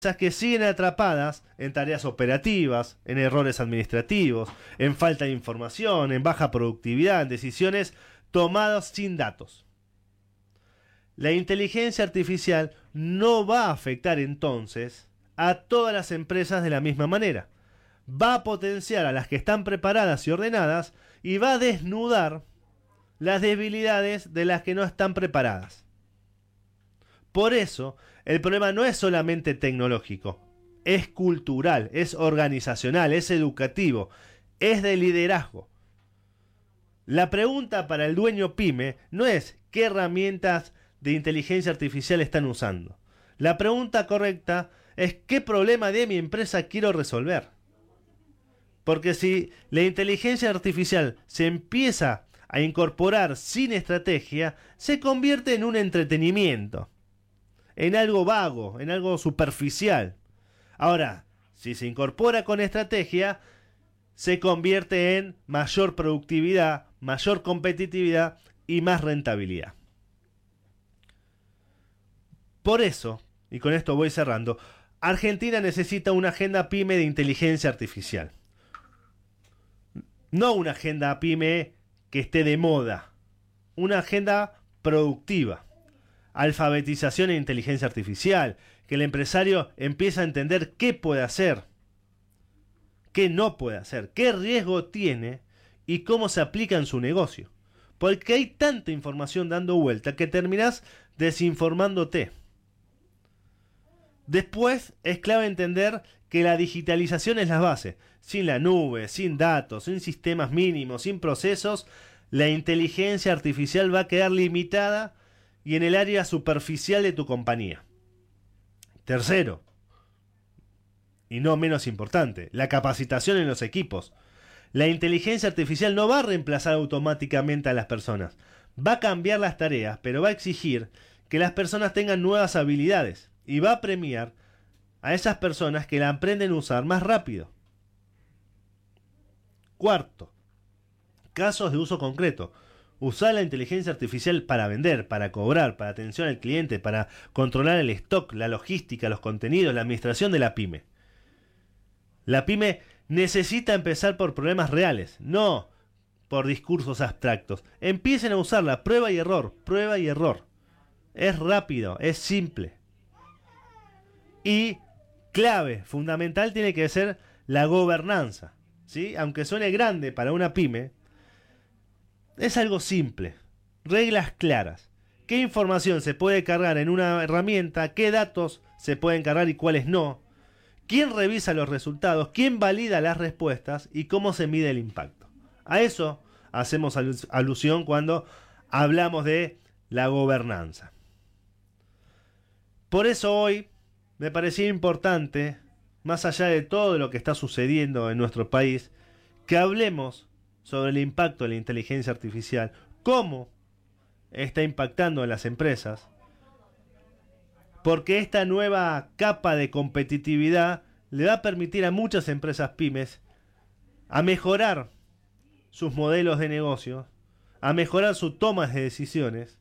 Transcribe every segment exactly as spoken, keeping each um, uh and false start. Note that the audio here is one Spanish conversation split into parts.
que siguen atrapadas en tareas operativas, en errores administrativos, en falta de información, en baja productividad, en decisiones tomadas sin datos. La inteligencia artificial no va a afectar entonces a todas las empresas de la misma manera. Va a potenciar a las que están preparadas y ordenadas y va a desnudar las debilidades de las que no están preparadas. Por eso, el problema no es solamente tecnológico, es cultural, es organizacional, es educativo, es de liderazgo. La pregunta para el dueño pyme no es qué herramientas de inteligencia artificial están usando. La pregunta correcta es qué problema de mi empresa quiero resolver. Porque si la inteligencia artificial se empieza a incorporar sin estrategia, se convierte en un entretenimiento, en algo vago, en algo superficial. Ahora, si se incorpora con estrategia, se convierte en mayor productividad, mayor competitividad y más rentabilidad. Por eso, y con esto voy cerrando, Argentina necesita una agenda pyme de inteligencia artificial. No una agenda pyme que esté de moda, una agenda productiva. Alfabetización e inteligencia artificial, que el empresario empiece a entender qué puede hacer, qué no puede hacer, qué riesgo tiene y cómo se aplica en su negocio. Porque hay tanta información dando vuelta que terminás desinformándote. Después es clave entender que la digitalización es la base. Sin la nube, sin datos, sin sistemas mínimos, sin procesos, la inteligencia artificial va a quedar limitada y en el área superficial de tu compañía. Tercero, y no menos importante, la capacitación en los equipos. La inteligencia artificial no va a reemplazar automáticamente a las personas. Va a cambiar las tareas, pero va a exigir que las personas tengan nuevas habilidades y va a premiar a esas personas que la aprenden a usar más rápido. Cuarto, casos de uso concreto. Usar la inteligencia artificial para vender, para cobrar, para atención al cliente, para controlar el stock, la logística, los contenidos, la administración de la pyme. La pyme necesita empezar por problemas reales, no por discursos abstractos. Empiecen a usarla, prueba y error, prueba y error. Es rápido, es simple. Y clave, fundamental tiene que ser la gobernanza, ¿sí? Aunque suene grande para una pyme, es algo simple, reglas claras. ¿Qué información se puede cargar en una herramienta? ¿Qué datos se pueden cargar y cuáles no? ¿Quién revisa los resultados? ¿Quién valida las respuestas? ¿Y cómo se mide el impacto? A eso hacemos alusión cuando hablamos de la gobernanza. Por eso hoy me parecía importante, más allá de todo lo que está sucediendo en nuestro país, que hablemos sobre el impacto de la inteligencia artificial, cómo está impactando en las empresas, porque esta nueva capa de competitividad le va a permitir a muchas empresas pymes a mejorar sus modelos de negocio, a mejorar su toma de decisiones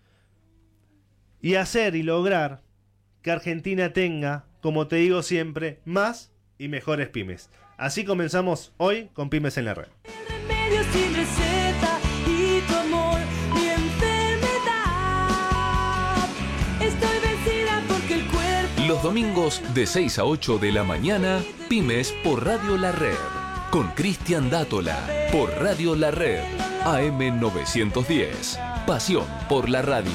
y hacer y lograr que Argentina tenga, como te digo siempre, más y mejores pymes. Así comenzamos hoy con Pymes en la Red. Sin receta y tu amor, mi enfermedad. Estoy vencida porque el cuerpo. Los domingos de seis a ocho de la mañana, Pymes por Radio La Red. Con Cristian Dátola por Radio La Red. A M novecientos diez. Pasión por la radio.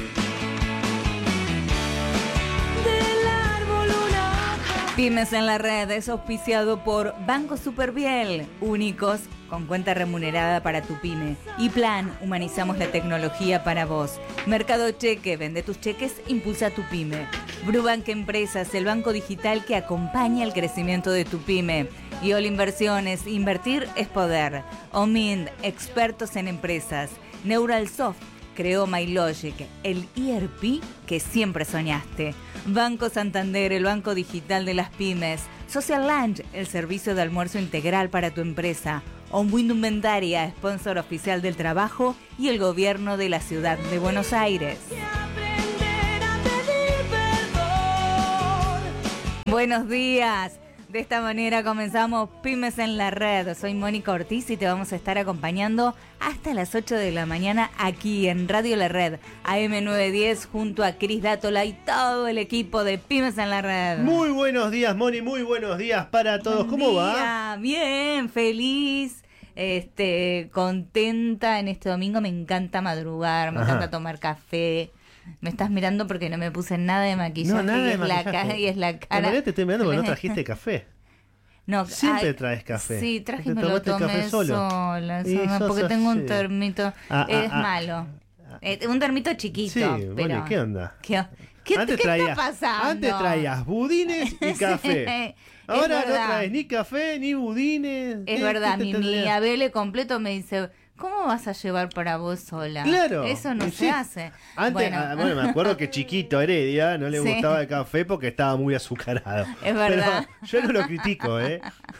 Pymes en la Red es auspiciado por Banco Superviel, únicos con cuenta remunerada para tu pyme. Y Plan, humanizamos la tecnología para vos. Mercado Cheque, vende tus cheques, impulsa tu pyme. Brubank Empresas, el banco digital que acompaña el crecimiento de tu pyme. Y All Inversiones, invertir es poder. Omind, expertos en empresas. Neuralsoft, creó MyLogic, el E R P que siempre soñaste. Banco Santander, el banco digital de las pymes. Social Lunch, el servicio de almuerzo integral para tu empresa. Onwind Indumentaria, sponsor oficial del trabajo. Y el gobierno de la ciudad de Buenos Aires. Buenos días. De esta manera comenzamos Pymes en la Red. Soy Mónica Ortiz y te vamos a estar acompañando hasta las ocho de la mañana aquí en Radio La Red, A M novecientos diez, junto a Cris Dátola y todo el equipo de Pymes en la Red. Muy buenos días, Moni, muy buenos días para todos. Buen ¿Cómo día. va? Bien, feliz, este, contenta en este domingo. Me encanta madrugar, me Ajá. encanta tomar café. Me estás mirando porque no me puse nada de maquillaje, No, nada y, de es la maquillaje. cara, y es la En cara. realidad te estoy mirando porque no trajiste café. No, Siempre ay, traes café. Sí, traje y Te me lo tomaste el tomé café solo. sola, Y sola, sos porque tengo un así. termito, Ah, es ah, ah. malo. Eh, un termito chiquito, Sí, pero... Moni, ¿qué onda? ¿Qué, qué, Antes qué traías, está pasando? Antes traías budines y café. Es Ahora no verdad. traes ni café ni budines. Es ¿Qué- verdad, qué te mi, mi tendrías? Abele completo me dice, ¿cómo vas a llevar para vos sola? Claro. Eso no y se sí. hace. Antes, bueno, ah, bueno, me acuerdo que chiquito Heredia no le Sí. gustaba el café porque estaba muy azucarado. Es verdad. Pero yo no lo critico, ¿eh?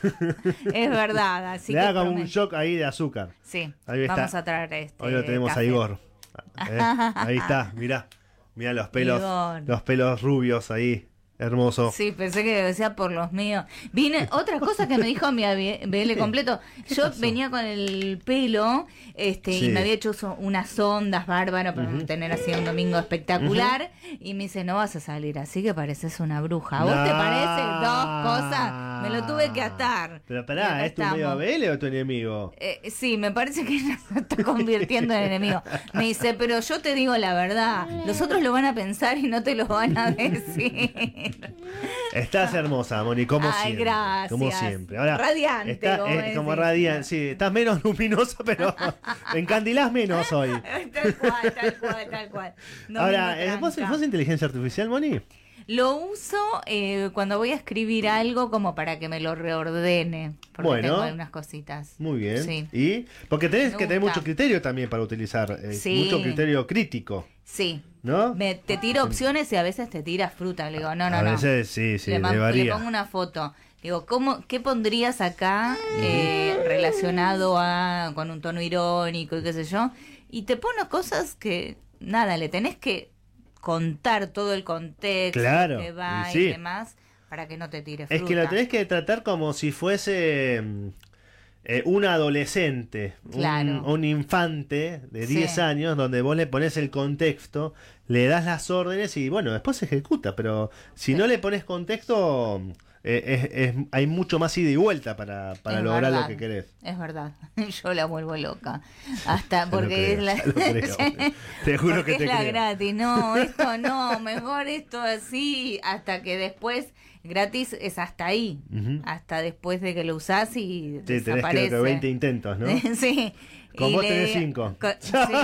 es verdad, así Le que haga un prometo. shock ahí de azúcar. Sí, Ahí está. vamos a traer este Hoy lo tenemos café. a Igor. ¿Eh? Ahí está, mirá. Mirá los pelos, Igor. los pelos rubios ahí. Hermoso. Sí, pensé que decía por los míos. Vine, otra cosa que me dijo mi B L completo, ¿Qué yo pasó? venía con el pelo, este, Sí. y me había hecho so- unas ondas bárbaras para Ujú. tener así un domingo espectacular, y me dice, no vas a salir así que pareces una bruja. ¿A vos te No. parece? Dos cosas, me lo tuve que atar. Pero Y acá pará, ¿es tu medio estamos. Abele o tu enemigo? Eh, sí, me parece que se está convirtiendo en enemigo. Me dice, pero yo te digo la verdad, los otros lo van a pensar y no te lo van a decir. Estás hermosa, Moni, como Ay, siempre. gracias. Como siempre. Ahora, Radiante, está- como es como decís. radiante. Sí, estás menos luminosa, pero encandilás menos hoy. Tal cual, tal cual, tal cual. Domingo Ahora, ¿eh, ¿vos, tranca. ¿vos inteligencia artificial, Moni? Lo uso eh, cuando voy a escribir algo como para que me lo reordene. Porque Bueno. tengo algunas cositas. Muy bien. Sí. ¿Y? Porque tenés Me que tener gusta. mucho criterio también para utilizar. eh, Sí. Mucho criterio crítico, Sí. ¿no? Me, te tira opciones y a veces te tira fruta. Le digo, no, no, A no. veces sí, sí, le, le man- le varía. pongo una foto. Digo, ¿cómo, ¿qué pondrías acá eh, relacionado a con un tono irónico y qué sé yo? Y te pone cosas que, nada, le tenés que contar todo el contexto Claro, que va y y, sí. demás para que no te tire fruta. Es que la tenés que tratar como si fuese mm, eh, un adolescente, un- Claro. un, infante de Sí. diez años, donde vos le pones el contexto, le das las órdenes y bueno, después se ejecuta. Pero si Sí. no le pones contexto, eh, es- es- hay mucho más ida y vuelta para, para Es lograr verdad. lo que querés. Es verdad, yo la vuelvo loca. Hasta Ya lo porque creo, es la... ya lo creo. Te juro Porque que te es la creo. gratis, no, esto no, mejor esto así, hasta que después, gratis es hasta ahí, Ujú. hasta después de que lo usás y Sí, tenés creo desaparece. que veinte intentos, ¿no? Sí. Con Y vos le tenés digo- cinco. co-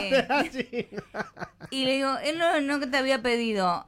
sí. Sí. Y le digo, él no, no que te había pedido,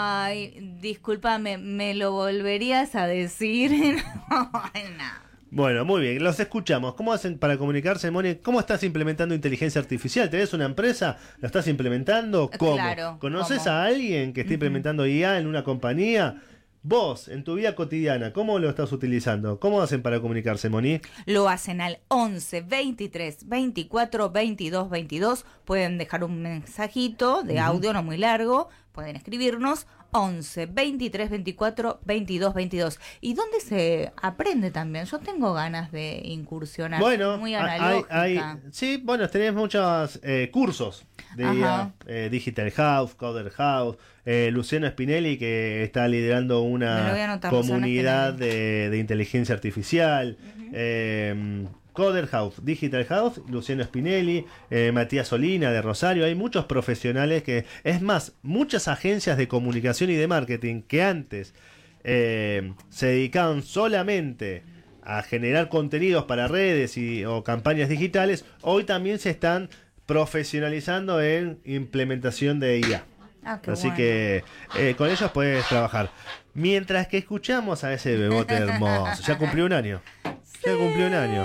ay, discúlpame, ¿me lo volverías a decir? No, no. Bueno, muy bien, los escuchamos. ¿Cómo hacen para comunicarse, Moni? ¿Cómo estás implementando inteligencia artificial? ¿Tenés una empresa? ¿La estás implementando? ¿Cómo? Claro, ¿Conoces ¿cómo? a alguien que esté implementando I A en una compañía? Vos, en tu vida cotidiana, ¿cómo lo estás utilizando? ¿Cómo hacen para comunicarse, Moni? Lo hacen al once, veintitrés, veinticuatro, veintidós, veintidós. Pueden dejar un mensajito de audio, no muy largo. Pueden escribirnos once, veintitrés, veinticuatro, veintidós, veintidós. ¿Y dónde se aprende también? Yo tengo ganas de incursionar. Bueno, muy hay, analógica. hay- sí, bueno, tenés muchos eh, cursos de I A, Ajá. eh, Digital House, Coder House, eh, Luciano Spinelli que está liderando Me lo una voy a anotar, Luciano comunidad Spinelli. de, de inteligencia artificial. eh, Coder House, Digital House, Luciano Spinelli, eh, Matías Solina de Rosario. Hay muchos profesionales que, es más, muchas agencias de comunicación y de marketing que antes eh, se dedicaban solamente a generar contenidos para redes y, o campañas digitales, hoy también se están profesionalizando en implementación de I A. Ah, qué Así bueno. que eh, con ellos puedes trabajar. Mientras que escuchamos a ese bebote hermoso. Ya cumplió un año. Ya cumplió un año.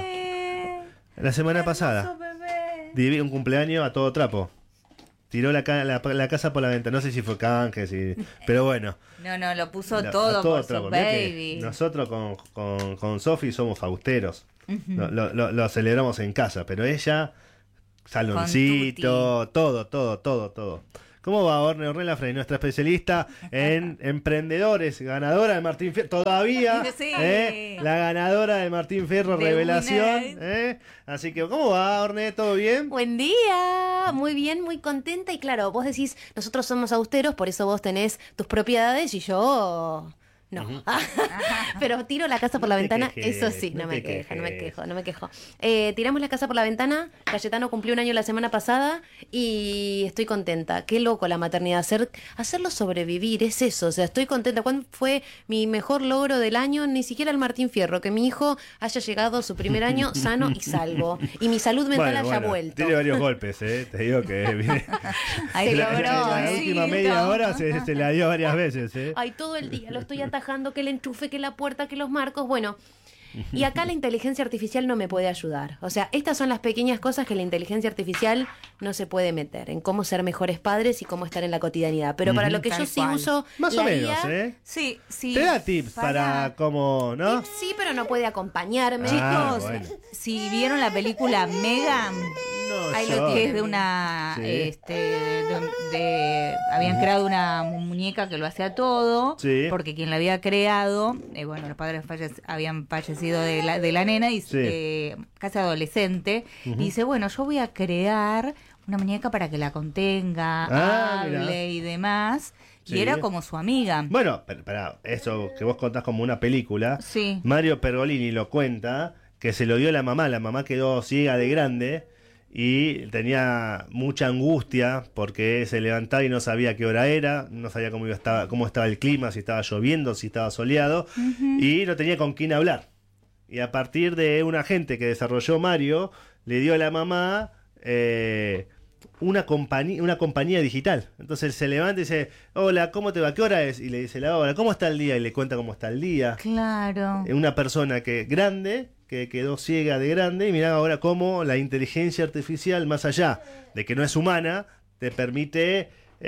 La semana pasada. Divi- un cumpleaños a todo trapo. Tiró la, ca- la, la casa por la ventana. No sé si fue canje, si... pero bueno. No, no, lo puso La- todo, a todo por trapo. su Mirá que baby. nosotros con, con, con Sofi somos fausteros. lo, lo- lo- lo celebramos en casa, pero ella, saloncito, todo, todo, todo, todo. ¿Cómo va Orne Ornella Frey, nuestra especialista en emprendedores, ganadora de Martín Fierro, todavía, Sí. ¿eh? La ganadora de Martín Fierro De Revelación, una. ¿eh? Así que, ¿cómo va Orne? ¿Todo bien? Buen día, muy bien, muy contenta y claro, vos decís, nosotros somos austeros, por eso vos tenés tus propiedades y yo no. Pero tiro la casa por No la te ventana, quejes, eso sí, no no, te me quejo, no me quejes. quejo, no me quejo. Eh, tiramos la casa por la ventana, Cayetano cumplió un año la semana pasada y estoy contenta. Qué loco la maternidad, hacer, hacerlo sobrevivir, es eso, o sea, estoy contenta. ¿Cuál fue mi mejor logro del año? Ni siquiera el Martín Fierro, que mi hijo haya llegado a su primer año sano y salvo y mi salud mental Bueno, haya bueno, vuelto. tiene varios golpes, ¿eh? Te digo que viene. Ay, Se qué logró, la, la sí, última media hora se, se la dio varias veces, ¿eh? Ay, todo el día lo estoy atajando, que el enchufe, que la puerta, que los marcos, bueno. Y acá la inteligencia artificial no me puede ayudar. O sea, estas son las pequeñas cosas que la inteligencia artificial no se puede meter, en cómo ser mejores padres y cómo estar en la cotidianidad. Pero para lo que Tal yo sí cual. uso Más la o menos, I A, ¿eh? Sí, sí. Te da tips para, cómo, ¿no? sí, pero no puede acompañarme. Ah, Chicos, bueno. si vieron la película Megan, No, Ahí yo- lo que tiene. es de una, Sí. este, de, de- habían creado una muñeca que lo hacía todo, Sí. porque quien la había creado, eh, bueno, los padres falle- habían fallecido de la, de la nena y Sí. eh, casi adolescente, y dice, bueno, yo voy a crear una muñeca para que la contenga, Ah, hable mirá. y demás, Sí. y era como su amiga. Bueno, pero, para eso que vos contás como una película, Sí. Mario Pergolini lo cuenta, que se lo dio la mamá, la mamá quedó ciega de grande y tenía mucha angustia porque se levantaba y no sabía qué hora era, no sabía cómo iba, estaba, cómo estaba el clima, si estaba lloviendo, si estaba soleado, y no tenía con quién hablar. Y a partir de un agente que desarrolló Mario, le dio a la mamá eh, una, compañía, una compañía digital. Entonces él se levanta y dice, hola, ¿cómo te va? ¿Qué hora es? Y le dice la hora, ¿cómo está el día? Y le cuenta cómo está el día. Claro. Una persona que grande, que quedó ciega de grande, y mirá ahora cómo la inteligencia artificial, más allá de que no es humana, te permite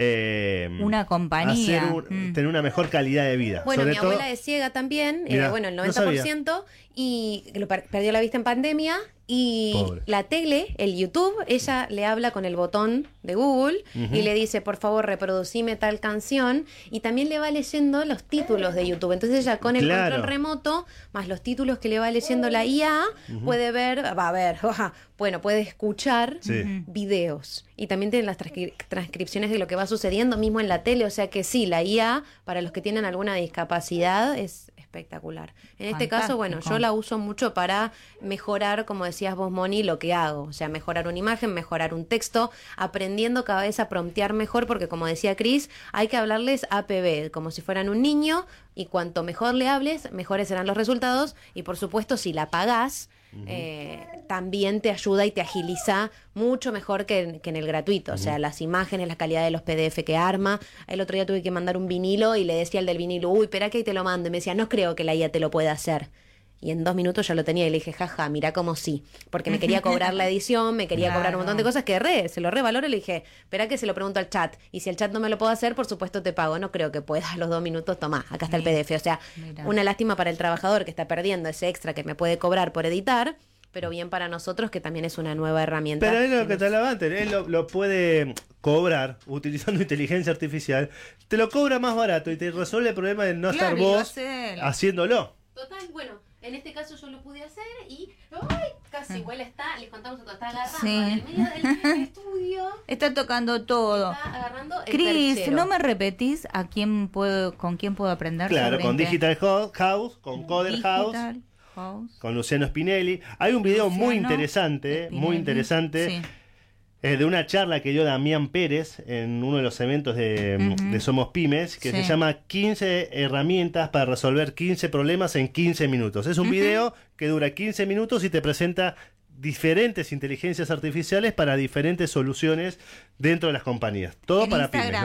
eh, Una compañía. hacer un- Mm. tener una mejor calidad de vida. Bueno, Sobre mi todo, abuela es ciega también, eh, Mirá, bueno, el no noventa por sabía. ciento, y lo per- perdió la vista en pandemia. Y Pobre. la tele, el YouTube, ella le habla con el botón de Google y le dice, por favor, reproducime tal canción. Y también le va leyendo los títulos de YouTube. Entonces ella con el Claro. control remoto, más los títulos que le va leyendo la I A, puede ver, va a ver, bueno, puede escuchar Sí. videos. Y también tiene las transcri- transcripciones de lo que va sucediendo mismo en la tele. O sea que sí, la I A, para los que tienen alguna discapacidad, es espectacular. En este caso, bueno, Fantástico. yo la uso mucho para mejorar, como decías vos, Moni, lo que hago. O sea, mejorar una imagen, mejorar un texto, aprendiendo cada vez a promptear mejor, porque como decía Cris, hay que hablarles A P B, como si fueran un niño, y cuanto mejor le hables, mejores serán los resultados. Y por supuesto, si la pagás, eh, también te ayuda y te agiliza mucho mejor que en, que en el gratuito. O sea, las imágenes, la calidad de los P D F que arma. El otro día tuve que mandar un vinilo y le decía al del vinilo, uy, espera que ahí te lo mando. Y me decía, no creo que la I A te lo pueda hacer. Y en dos minutos ya lo tenía y le dije, jaja, mirá como sí. Porque me quería cobrar la edición, me quería cobrar un montón de cosas que re, se lo revaloro y le dije, espera que se lo pregunto al chat. Y si el chat no me lo puedo hacer, por supuesto te pago. No creo que pueda a los dos minutos, tomá, acá está el P D F. O sea, Mira. una lástima para el trabajador que está perdiendo ese extra que me puede cobrar por editar, pero bien para nosotros que también es una nueva herramienta. Pero es lo que nos- te hablaba antes, él lo, lo puede cobrar utilizando inteligencia artificial, te lo cobra más barato y te resuelve el problema de no Claro, estar y lo vos hace él. haciéndolo. Total, bueno, en este caso yo lo pude hacer y ¡ay! Casi igual está, les contamos que está agarrando Sí. en el medio del estudio. Está tocando todo. Está agarrando el Cris, perchero. ¿no me repetís a quién puedo, con quién puedo aprender? Claro, sobre con inte- Digital Ho- House, con Coder House, Digital House. con Luciano Spinelli. Hay un video muy Luciano interesante, Spinelli. muy interesante, Sí. eh, de una charla que dio Damián Pérez en uno de los eventos de, Ujú. de Somos Pymes, que Sí. se llama quince herramientas para resolver quince problemas en quince minutos. Es un Ujú. video que dura quince minutos y te presenta diferentes inteligencias artificiales para diferentes soluciones dentro de las compañías. Todo En para Instagram. pymes, ¿no?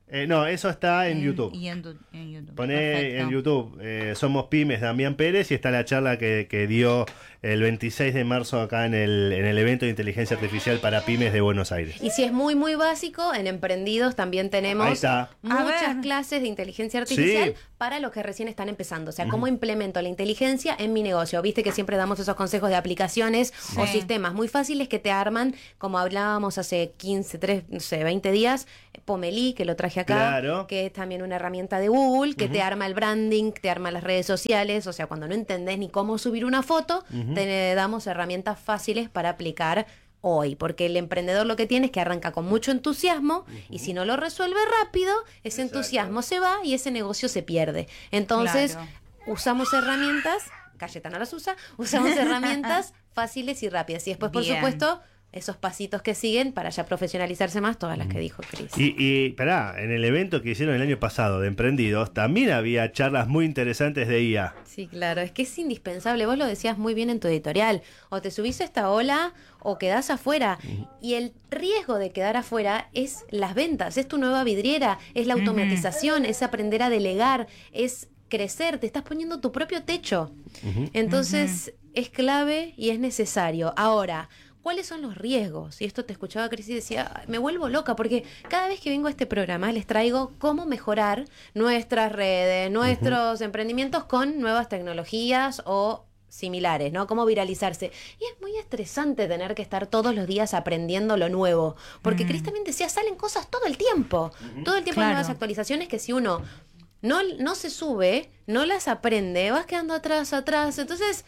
Eh, no, eso está en, En- YouTube. Y en, tu- en YouTube. Poné Perfecto. en YouTube, eh, Somos Pymes, Damián Pérez, y está la charla que, que dio el veintiséis de marzo acá en el, en el evento de inteligencia artificial para pymes de Buenos Aires. Y si es muy, muy básico, en Emprendidos también Ahí tenemos está. A muchas ver. clases de inteligencia artificial Sí. para los que recién están empezando. O sea, cómo implemento la inteligencia en mi negocio. Viste que siempre damos esos consejos de aplicaciones o Sí. sistemas muy fáciles que te arman, como hablábamos hace quince, tres, no sé, veinte días, Pomeli, que lo traje acá, Claro. que es también una herramienta de Google, que te arma el branding, te arma las redes sociales. O sea, cuando no entendés ni cómo subir una foto, te damos herramientas fáciles para aplicar hoy, porque el emprendedor lo que tiene es que arranca con mucho entusiasmo y si no lo resuelve rápido, ese entusiasmo se va y ese negocio se pierde. Entonces, Claro. usamos herramientas, Cayetana las usa, usamos herramientas fáciles y rápidas. Y después, por Bien. supuesto, esos pasitos que siguen para ya profesionalizarse más, todas las que dijo Cris. Y, y pará, en el evento que hicieron el año pasado de Emprendidos, también había charlas muy interesantes de I A. Sí, claro, es que es indispensable. Vos lo decías muy bien en tu editorial. O te subís a esta ola o quedás afuera. Y el riesgo de quedar afuera es las ventas, es tu nueva vidriera, es la automatización, es aprender a delegar, es crecer, te estás poniendo tu propio techo. Entonces, es clave y es necesario. Ahora, ¿cuáles son los riesgos? Y esto te escuchaba Cris y decía, "Ay, me vuelvo loca", porque cada vez que vengo a este programa les traigo cómo mejorar nuestras redes, nuestros emprendimientos con nuevas tecnologías o similares, ¿no? Cómo viralizarse. Y es muy estresante tener que estar todos los días aprendiendo lo nuevo, porque Cris también decía, salen cosas todo el tiempo, todo el tiempo hay Claro. nuevas actualizaciones que si uno no, no se sube, no las aprende, vas quedando atrás, atrás. Entonces,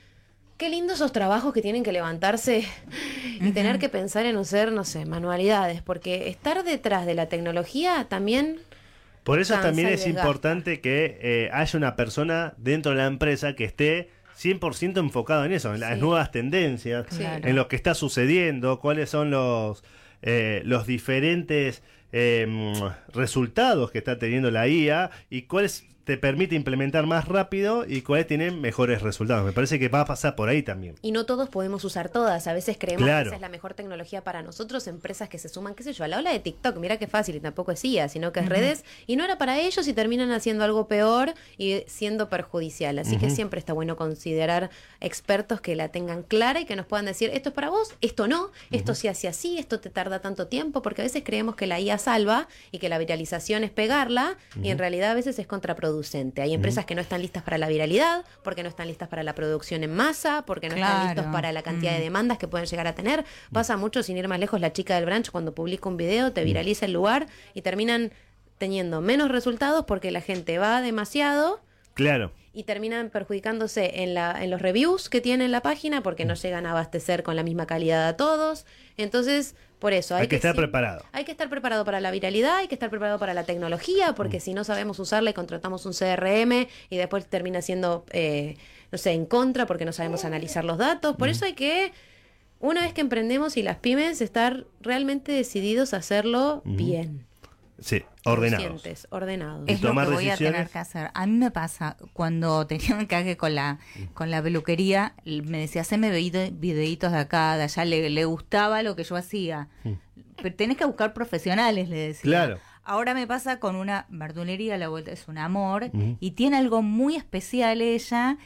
qué lindos esos trabajos que tienen que levantarse y tener que pensar en hacer, no sé, manualidades, porque estar detrás de la tecnología también... Por eso Cansa también y es desgasta. importante que eh, haya una persona dentro de la empresa que esté cien por ciento enfocado en eso, en las Sí. nuevas tendencias, Claro. en lo que está sucediendo, cuáles son los, eh, los diferentes eh, mm, resultados que está teniendo la I A y cuáles te permite implementar más rápido y cuáles tienen mejores resultados. Me parece que va a pasar por ahí también. Y no todos podemos usar todas. A veces creemos Claro. que esa es la mejor tecnología para nosotros, empresas que se suman, qué sé yo, a la ola de TikTok. Mira qué fácil, y tampoco es I A, sino que es redes. Y no era para ellos y terminan haciendo algo peor y siendo perjudicial. Así que siempre está bueno considerar expertos que la tengan clara y que nos puedan decir, esto es para vos, esto no, esto se hace así, esto te tarda tanto tiempo, porque a veces creemos que la I A salva y que la viralización es pegarla y en realidad a veces es contraproducente. Hay empresas que no están listas para la viralidad, porque no están listas para la producción en masa, porque no están Claro. listos para la cantidad de Mm. demandas que pueden llegar a tener. Pasa mucho, sin ir más lejos, la chica del brunch cuando publica un video, te viraliza el lugar y terminan teniendo menos resultados porque la gente va demasiado Claro. y terminan perjudicándose en, la, en los reviews que tiene en la página porque no llegan a abastecer con la misma calidad a todos. Entonces, por eso hay, Hay que estar sí- preparado. Hay que estar preparado para la viralidad, hay que estar preparado para la tecnología, porque si no sabemos usarla y contratamos un C R M y después termina siendo, eh, no sé, en contra porque no sabemos analizar los datos. Por eso hay que, una vez que emprendemos y las pymes, estar realmente decididos a hacerlo bien. Sí, ordenados. Conscientes, ordenados. Y Es lo tomar que voy a decisiones. tener que hacer. A mí me pasa, cuando tenía un encaje con la con la peluquería, l- me decía, haceme vide- videitos de acá, de allá, le, le gustaba lo que yo hacía. Pero tenés que buscar profesionales, le decía. Claro. Ahora me pasa con una verdulería, la vuelta es un amor, y tiene algo muy especial ella,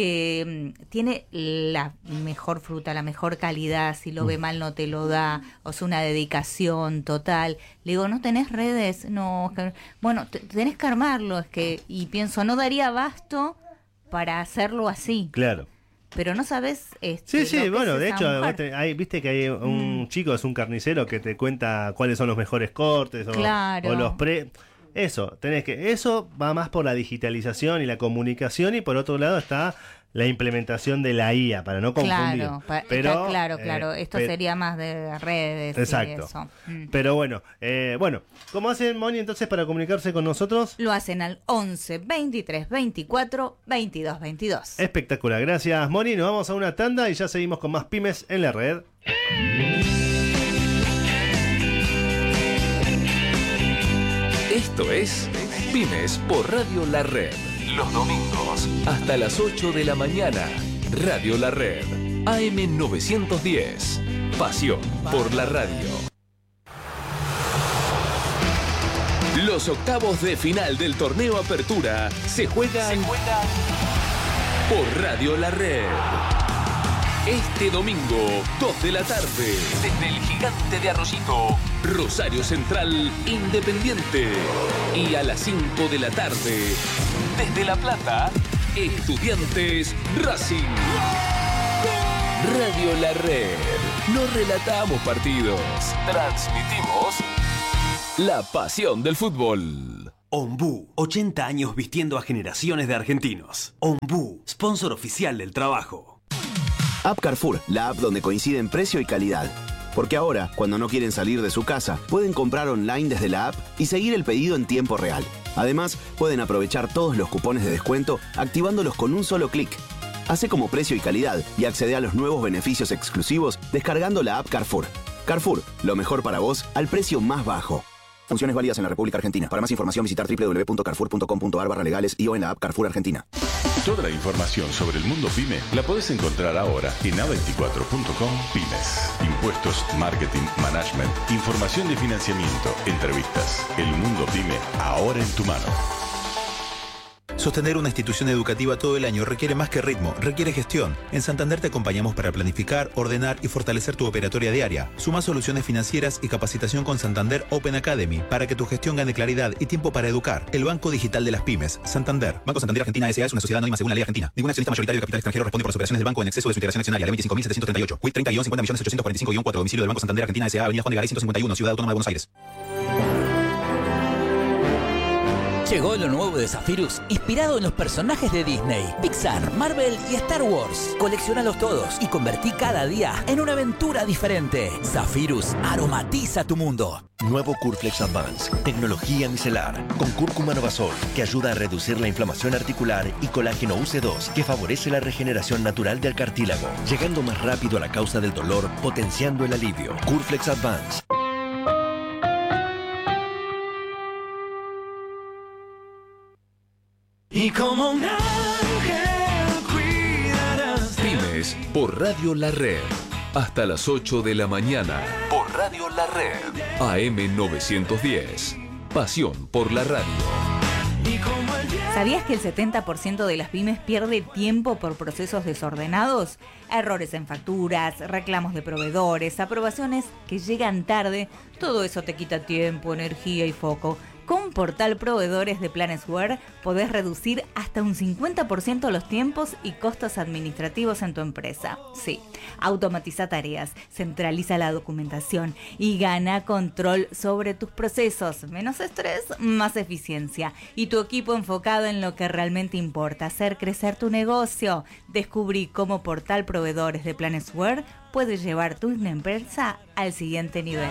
que mm, tiene la mejor fruta, la mejor calidad, si lo ve mal no te lo da, o sea, una dedicación total. Le digo, ¿no tenés redes? No, es que- bueno, te- tenés que armarlo, es que, y pienso, no daría abasto para hacerlo así, Claro. pero no sabes... Sí, Este, sí, lo que bueno, es de esa hecho, mujer. vos te- hay, viste que hay un chico, es un carnicero que te cuenta cuáles son los mejores cortes o, Claro. o los pre... Eso, tenés que... Eso va más por la digitalización y la comunicación y por otro lado está la implementación de la I A, para no confundir. Claro, pa- Pero, está claro, eh, claro. Esto pe- sería más de redes Exacto. y eso. Mm. Pero bueno, eh, bueno, ¿cómo hacen, Moni, entonces para comunicarse con nosotros? Lo hacen al once, veintitrés, veinticuatro, veintidós, veintidós. Espectacular, gracias, Moni. Nos vamos a una tanda y ya seguimos con más pymes en la red. Esto es Pymes por Radio La Red. Los domingos hasta las ocho de la mañana. Radio La Red. A M novecientos diez. Pasión por la radio. Los octavos de final del torneo Apertura se juegan, se juegan por Radio La Red. Este domingo, dos de la tarde, desde el Gigante de Arroyito, Rosario Central, Independiente. Y a las cinco de la tarde, desde La Plata, Estudiantes Racing. Radio La Red. No relatamos partidos, transmitimos la pasión del fútbol. Ombú, ochenta años vistiendo a generaciones de argentinos. Ombú, sponsor oficial del trabajo. App Carrefour, la app donde coinciden precio y calidad. Porque ahora, cuando no quieren salir de su casa, pueden comprar online desde la app y seguir el pedido en tiempo real. Además, pueden aprovechar todos los cupones de descuento activándolos con un solo clic. Hace como precio y calidad y accede a los nuevos beneficios exclusivos descargando la app Carrefour. Carrefour, lo mejor para vos al precio más bajo. Funciones válidas en la República Argentina. Para más información visitar doble u doble u doble u punto carrefour punto com punto a r barra legales y o en la app Carrefour Argentina. Toda la información sobre el mundo PYME la podés encontrar ahora en a veinticuatro punto com Pymes. Impuestos, marketing, management, información de financiamiento, entrevistas. El mundo PYME ahora en tu mano. Sostener una institución educativa todo el año requiere más que ritmo, requiere gestión. En Santander te acompañamos para planificar, ordenar y fortalecer tu operatoria diaria. Suma soluciones financieras y capacitación con Santander Open Academy para que tu gestión gane claridad y tiempo para educar. El Banco Digital de las Pymes. Santander. Banco Santander Argentina S A es una sociedad anónima según la ley argentina. Ningún accionista mayoritario de capital extranjero responde por las operaciones del banco en exceso de su integración accionaria. Ley veinticinco mil setecientos treinta y ocho. Quit treinta guion cincuenta millones ochocientos cuarenta y cinco guion cuatro. Domicilio del Banco Santander Argentina S A. Avenida Juan de Garay ciento cincuenta y uno. Ciudad Autónoma de Buenos Aires. Llegó lo nuevo de Zephyrus, inspirado en los personajes de Disney, Pixar, Marvel y Star Wars. Colecciónalos todos y convertí cada día en una aventura diferente. Zephyrus aromatiza tu mundo. Nuevo Curflex Advance, tecnología micelar, con cúrcuma novasol, que ayuda a reducir la inflamación articular, y colágeno U C dos, que favorece la regeneración natural del cartílago, llegando más rápido a la causa del dolor, potenciando el alivio. Curflex Advance. Y como un ángel cuidarás. Pymes por Radio La Red. Hasta las ocho de la mañana. Por Radio La Red. A M novecientos diez. Pasión por la radio. ¿Sabías que el setenta por ciento de las pymes pierde tiempo por procesos desordenados? Errores en facturas, reclamos de proveedores, aprobaciones que llegan tarde. Todo eso te quita tiempo, energía y foco. Con Portal Proveedores de Planesware podés reducir hasta un cincuenta por ciento los tiempos y costos administrativos en tu empresa. Sí, automatiza tareas, centraliza la documentación y gana control sobre tus procesos. Menos estrés, más eficiencia. Y tu equipo enfocado en lo que realmente importa, hacer crecer tu negocio. Descubrí cómo Portal Proveedores de Planesware puede llevar tu empresa al siguiente nivel.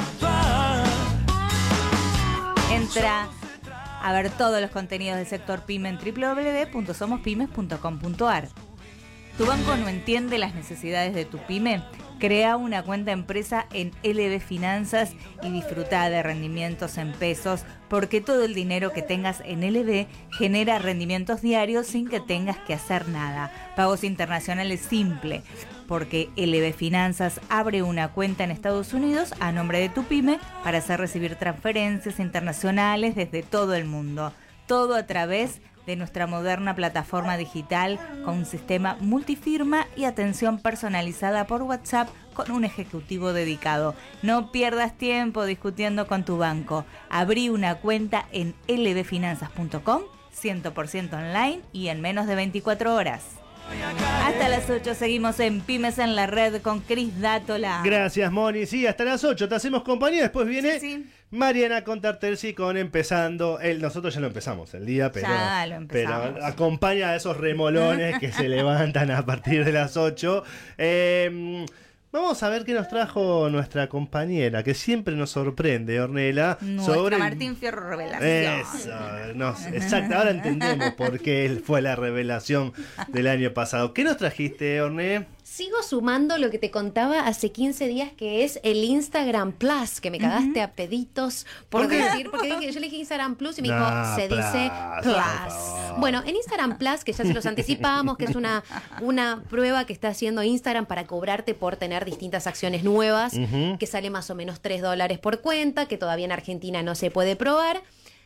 Entra a ver todos los contenidos del sector PYME en doble u doble u doble u punto somos pymes punto com punto a r. ¿Tu banco no entiende las necesidades de tu pyme? Crea una cuenta empresa en L B Finanzas y disfruta de rendimientos en pesos, porque todo el dinero que tengas en L B genera rendimientos diarios sin que tengas que hacer nada. Pagos internacionales simple, porque L B Finanzas abre una cuenta en Estados Unidos a nombre de tu pyme para hacer recibir transferencias internacionales desde todo el mundo. Todo a través de nuestra moderna plataforma digital con un sistema multifirma y atención personalizada por WhatsApp con un ejecutivo dedicado. No pierdas tiempo discutiendo con tu banco. Abrí una cuenta en l b finanzas punto com, cien por ciento online y en menos de veinticuatro horas. Hasta las ocho seguimos en Pymes en la Red con Cris Dátola. Gracias, Moni. Sí, hasta las ocho te hacemos compañía. Después viene sí, sí. Mariana Contarterzi con empezando. El, nosotros ya lo empezamos el día, pero, ya lo empezamos. pero acompaña a esos remolones que se levantan a partir de las ocho. Eh, Vamos a ver qué nos trajo nuestra compañera, que siempre nos sorprende, Ornella. Nuestra sobre Martín Fierro revelación. Eso, no, exacto. Ahora entendemos por qué él fue la revelación del año pasado. ¿Qué nos trajiste, Ornella? Sigo sumando lo que te contaba hace quince días, que es el Instagram Plus, que me cagaste uh-huh. a peditos por, ¿Por decir, porque dije, yo le dije Instagram Plus y me dijo, no, se plus, dice Plus. Bueno, en Instagram Plus, que ya se los anticipamos, que es una, una prueba que está haciendo Instagram para cobrarte por tener distintas acciones nuevas, uh-huh. que sale más o menos tres dólares por cuenta, que todavía en Argentina no se puede probar.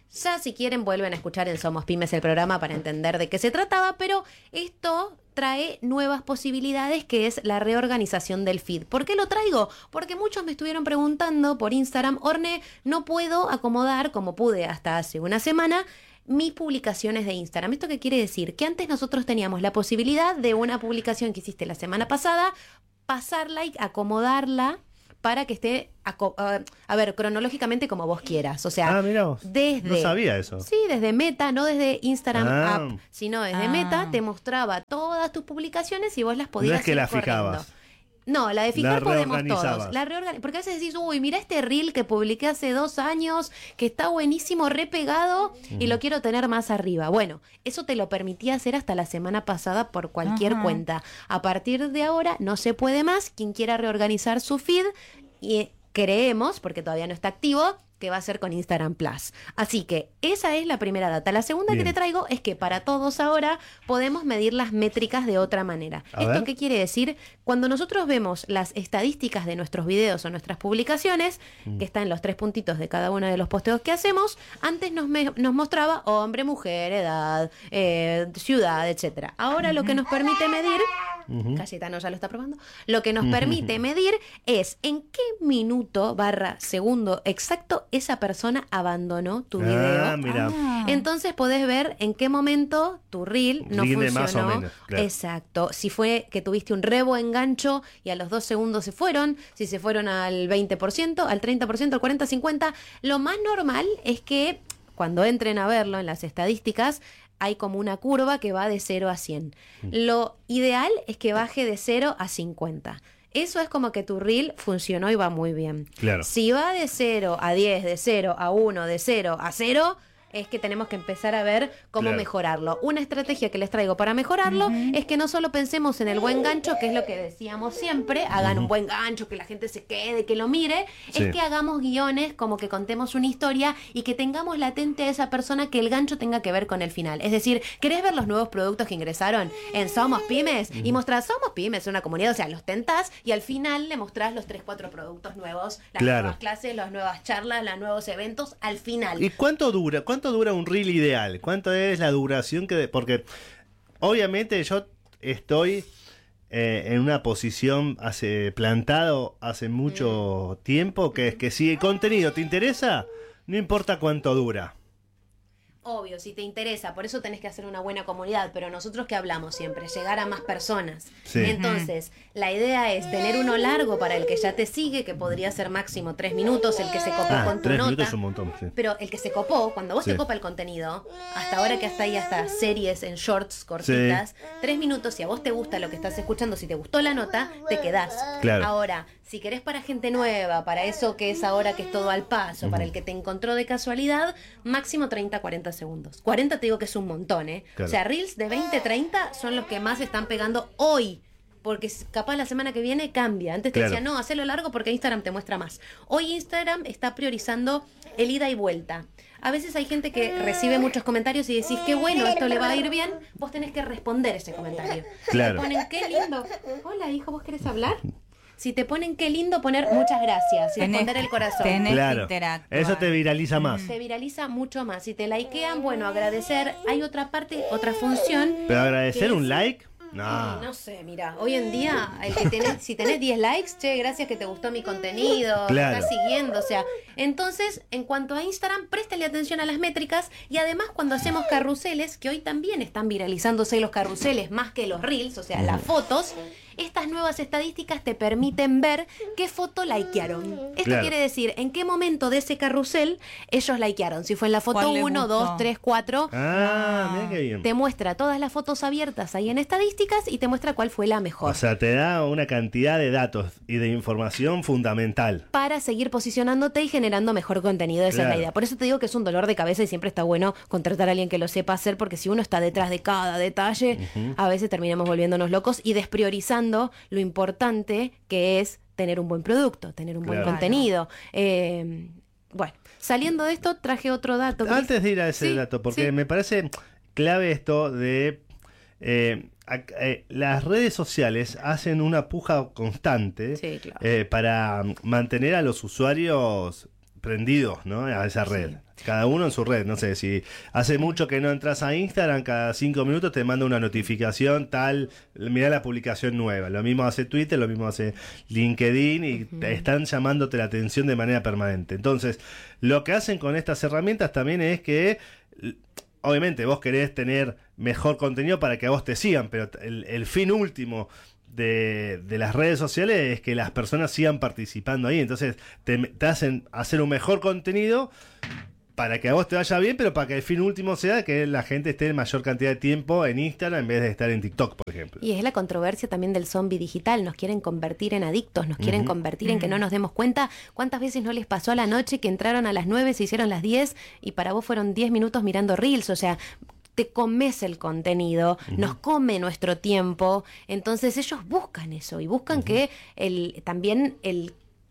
Ya si quieren vuelven a escuchar en Somos Pymes el programa para entender de qué se trataba, pero esto trae nuevas posibilidades, que es la reorganización del feed. ¿Por qué lo traigo? Porque muchos me estuvieron preguntando por Instagram, Orne, no puedo acomodar como pude hasta hace una semana mis publicaciones de Instagram. ¿Esto qué quiere decir? Que antes nosotros teníamos la posibilidad de una publicación que hiciste la semana pasada, pasarla y acomodarla para que esté, a, a ver, cronológicamente como vos quieras. O sea, ah, mirá vos. desde... No sabía eso. Sí, desde Meta, no desde Instagram ah. App, sino desde Ah. Meta, te mostraba todas tus publicaciones y vos las podías No es que ir las corriendo. fijabas. No, la de fijar La podemos reorganizabas. todos. La reorgan... Porque a veces decís, uy, mira este reel que publiqué hace dos años, que está buenísimo, repegado, Mm. y lo quiero tener más arriba. Bueno, eso te lo permitía hacer hasta la semana pasada por cualquier Ajá. cuenta. A partir de ahora no se puede más. Quien quiera reorganizar su feed, y creemos, porque todavía no está activo, que va a ser con Instagram Plus. Así que esa es la primera data. La segunda Bien. que te traigo es que para todos ahora podemos medir las métricas de otra manera. A ¿Esto ver. qué quiere decir? Cuando nosotros vemos las estadísticas de nuestros videos o nuestras publicaciones, Mm. que están en los tres puntitos de cada uno de los posteos que hacemos, antes nos, me- nos mostraba hombre, mujer, edad, eh, ciudad, etcétera. Ahora lo que nos permite medir... Ujú. Cayetano ya lo está probando. Lo que nos permite medir es en qué minuto barra segundo exacto esa persona abandonó tu Ah, video. mira. Ah. Entonces podés ver en qué momento tu reel no Rinde funcionó. más o menos, claro. Exacto. Si fue que tuviste un rebo engancho y a los dos segundos se fueron, si se fueron al veinte por ciento, al treinta por ciento, al cuarenta por ciento, cincuenta por ciento. Lo más normal es que cuando entren a verlo en las estadísticas, hay como una curva que va de cero a cien. Lo ideal es que baje de cero a cincuenta. Eso es como que tu reel funcionó y va muy bien. Claro. Si va de cero a diez, de cero a uno, de cero a cero, es que tenemos que empezar a ver cómo Claro. mejorarlo. Una estrategia que les traigo para mejorarlo es que no solo pensemos en el buen gancho, que es lo que decíamos siempre, hagan un buen gancho, que la gente se quede, que lo mire, Sí. es que hagamos guiones, como que contemos una historia y que tengamos latente a esa persona que el gancho tenga que ver con el final. Es decir, ¿querés ver los nuevos productos que ingresaron en Somos Pymes? Y mostrás Somos Pymes, una comunidad, o sea, los tentás y al final le mostrás los tres, cuatro productos nuevos, las Claro. nuevas clases, las nuevas charlas, los nuevos eventos, al final. ¿Y cuánto dura? ¿Cuánto dura un reel ideal? ¿Cuánto es la duración que...? de- Porque obviamente yo estoy eh, en una posición hace plantado hace mucho tiempo, que es que si el contenido te interesa, no importa cuánto dura. Obvio, si te interesa, por eso tenés que hacer una buena comunidad, pero nosotros que hablamos siempre, llegar a más personas. Sí. Entonces, la idea es tener uno largo para el que ya te sigue, que podría ser máximo tres minutos, el que se copó Ah, con tu tres nota. minutos es un montón, sí. Pero el que se copó, cuando vos Sí. te copa el contenido, hasta ahora que hasta ahí hasta series en shorts cortitas, tres minutos, si a vos te gusta lo que estás escuchando, si te gustó la nota, te quedás. Claro. Ahora, si querés para gente nueva, para eso que es ahora que es todo al paso, para el que te encontró de casualidad, máximo treinta, cuarenta segundos. cuarenta te digo que es un montón, ¿eh? Claro. O sea, reels de veinte, treinta son los que más están pegando hoy. Porque capaz la semana que viene cambia. Antes te Claro. decía, no, hacelo largo porque Instagram te muestra más. Hoy Instagram está priorizando el ida y vuelta. A veces hay gente que recibe muchos comentarios y decís, qué bueno, esto le va a ir bien. Vos tenés que responder ese comentario. Claro. Te ponen, qué lindo. Hola, hijo, ¿vos querés hablar? Si te ponen qué lindo, poner muchas gracias y Tenés- responder el corazón. tenés- Claro. interactuar. Eso te viraliza más. Se viraliza mucho más. Si te likean, bueno, agradecer. Hay otra parte, otra función. Pero agradecer que un es- like, Eh, no. no sé, mira, hoy en día, el que tenés, si tenés diez likes, che, gracias que te gustó mi contenido, me Claro. estás siguiendo, o sea, entonces, en cuanto a Instagram, préstale atención a las métricas y además cuando hacemos carruseles, que hoy también están viralizándose los carruseles más que los reels, o sea, las fotos, estas nuevas estadísticas te permiten ver qué foto likearon. Esto Claro. quiere decir en qué momento de ese carrusel ellos likearon, si fue en la foto ¿Cuál le uno, gustó? dos, tres, cuatro. Ah, mira qué bien. Te muestra todas las fotos abiertas ahí en estadísticas y te muestra cuál fue la mejor. O sea, te da una cantidad de datos y de información fundamental. Para seguir posicionándote y generando mejor contenido. Esa Claro. es la idea. Por eso te digo que es un dolor de cabeza y siempre está bueno contratar a alguien que lo sepa hacer, porque si uno está detrás de cada detalle, a veces terminamos volviéndonos locos y despriorizando lo importante que es tener un buen producto, tener un buen Claro. contenido. Eh, bueno, saliendo de esto, traje otro dato. Cris. Antes de ir a ese Sí, dato, porque sí. me parece clave esto de... eh, ac- eh, las redes sociales hacen una puja constante Sí, claro. eh, para mantener a los usuarios prendidos, ¿no?, a esa red. Cada uno en su red, no sé, si hace mucho que no entras a Instagram, cada cinco minutos te manda una notificación tal, mirá la publicación nueva. Lo mismo hace Twitter, lo mismo hace LinkedIn y uh-huh. te están llamándote la atención de manera permanente. Entonces, lo que hacen con estas herramientas también es que, obviamente, vos querés tener mejor contenido para que a vos te sigan, pero el, el fin último De, de las redes sociales es que las personas sigan participando ahí. Entonces te, te hacen hacer un mejor contenido para que a vos te vaya bien, pero para que el fin último sea que la gente esté en mayor cantidad de tiempo en Instagram en vez de estar en TikTok, por ejemplo. Y es la controversia también del zombie digital. Nos quieren convertir en adictos, nos quieren uh-huh. convertir en que no nos demos cuenta. ¿Cuántas veces no les pasó a la noche que entraron a las nueve, se hicieron las diez y para vos fueron diez minutos mirando Reels? O sea, te comes el contenido, uh-huh. nos come nuestro tiempo, entonces ellos buscan eso y buscan uh-huh. que el también el,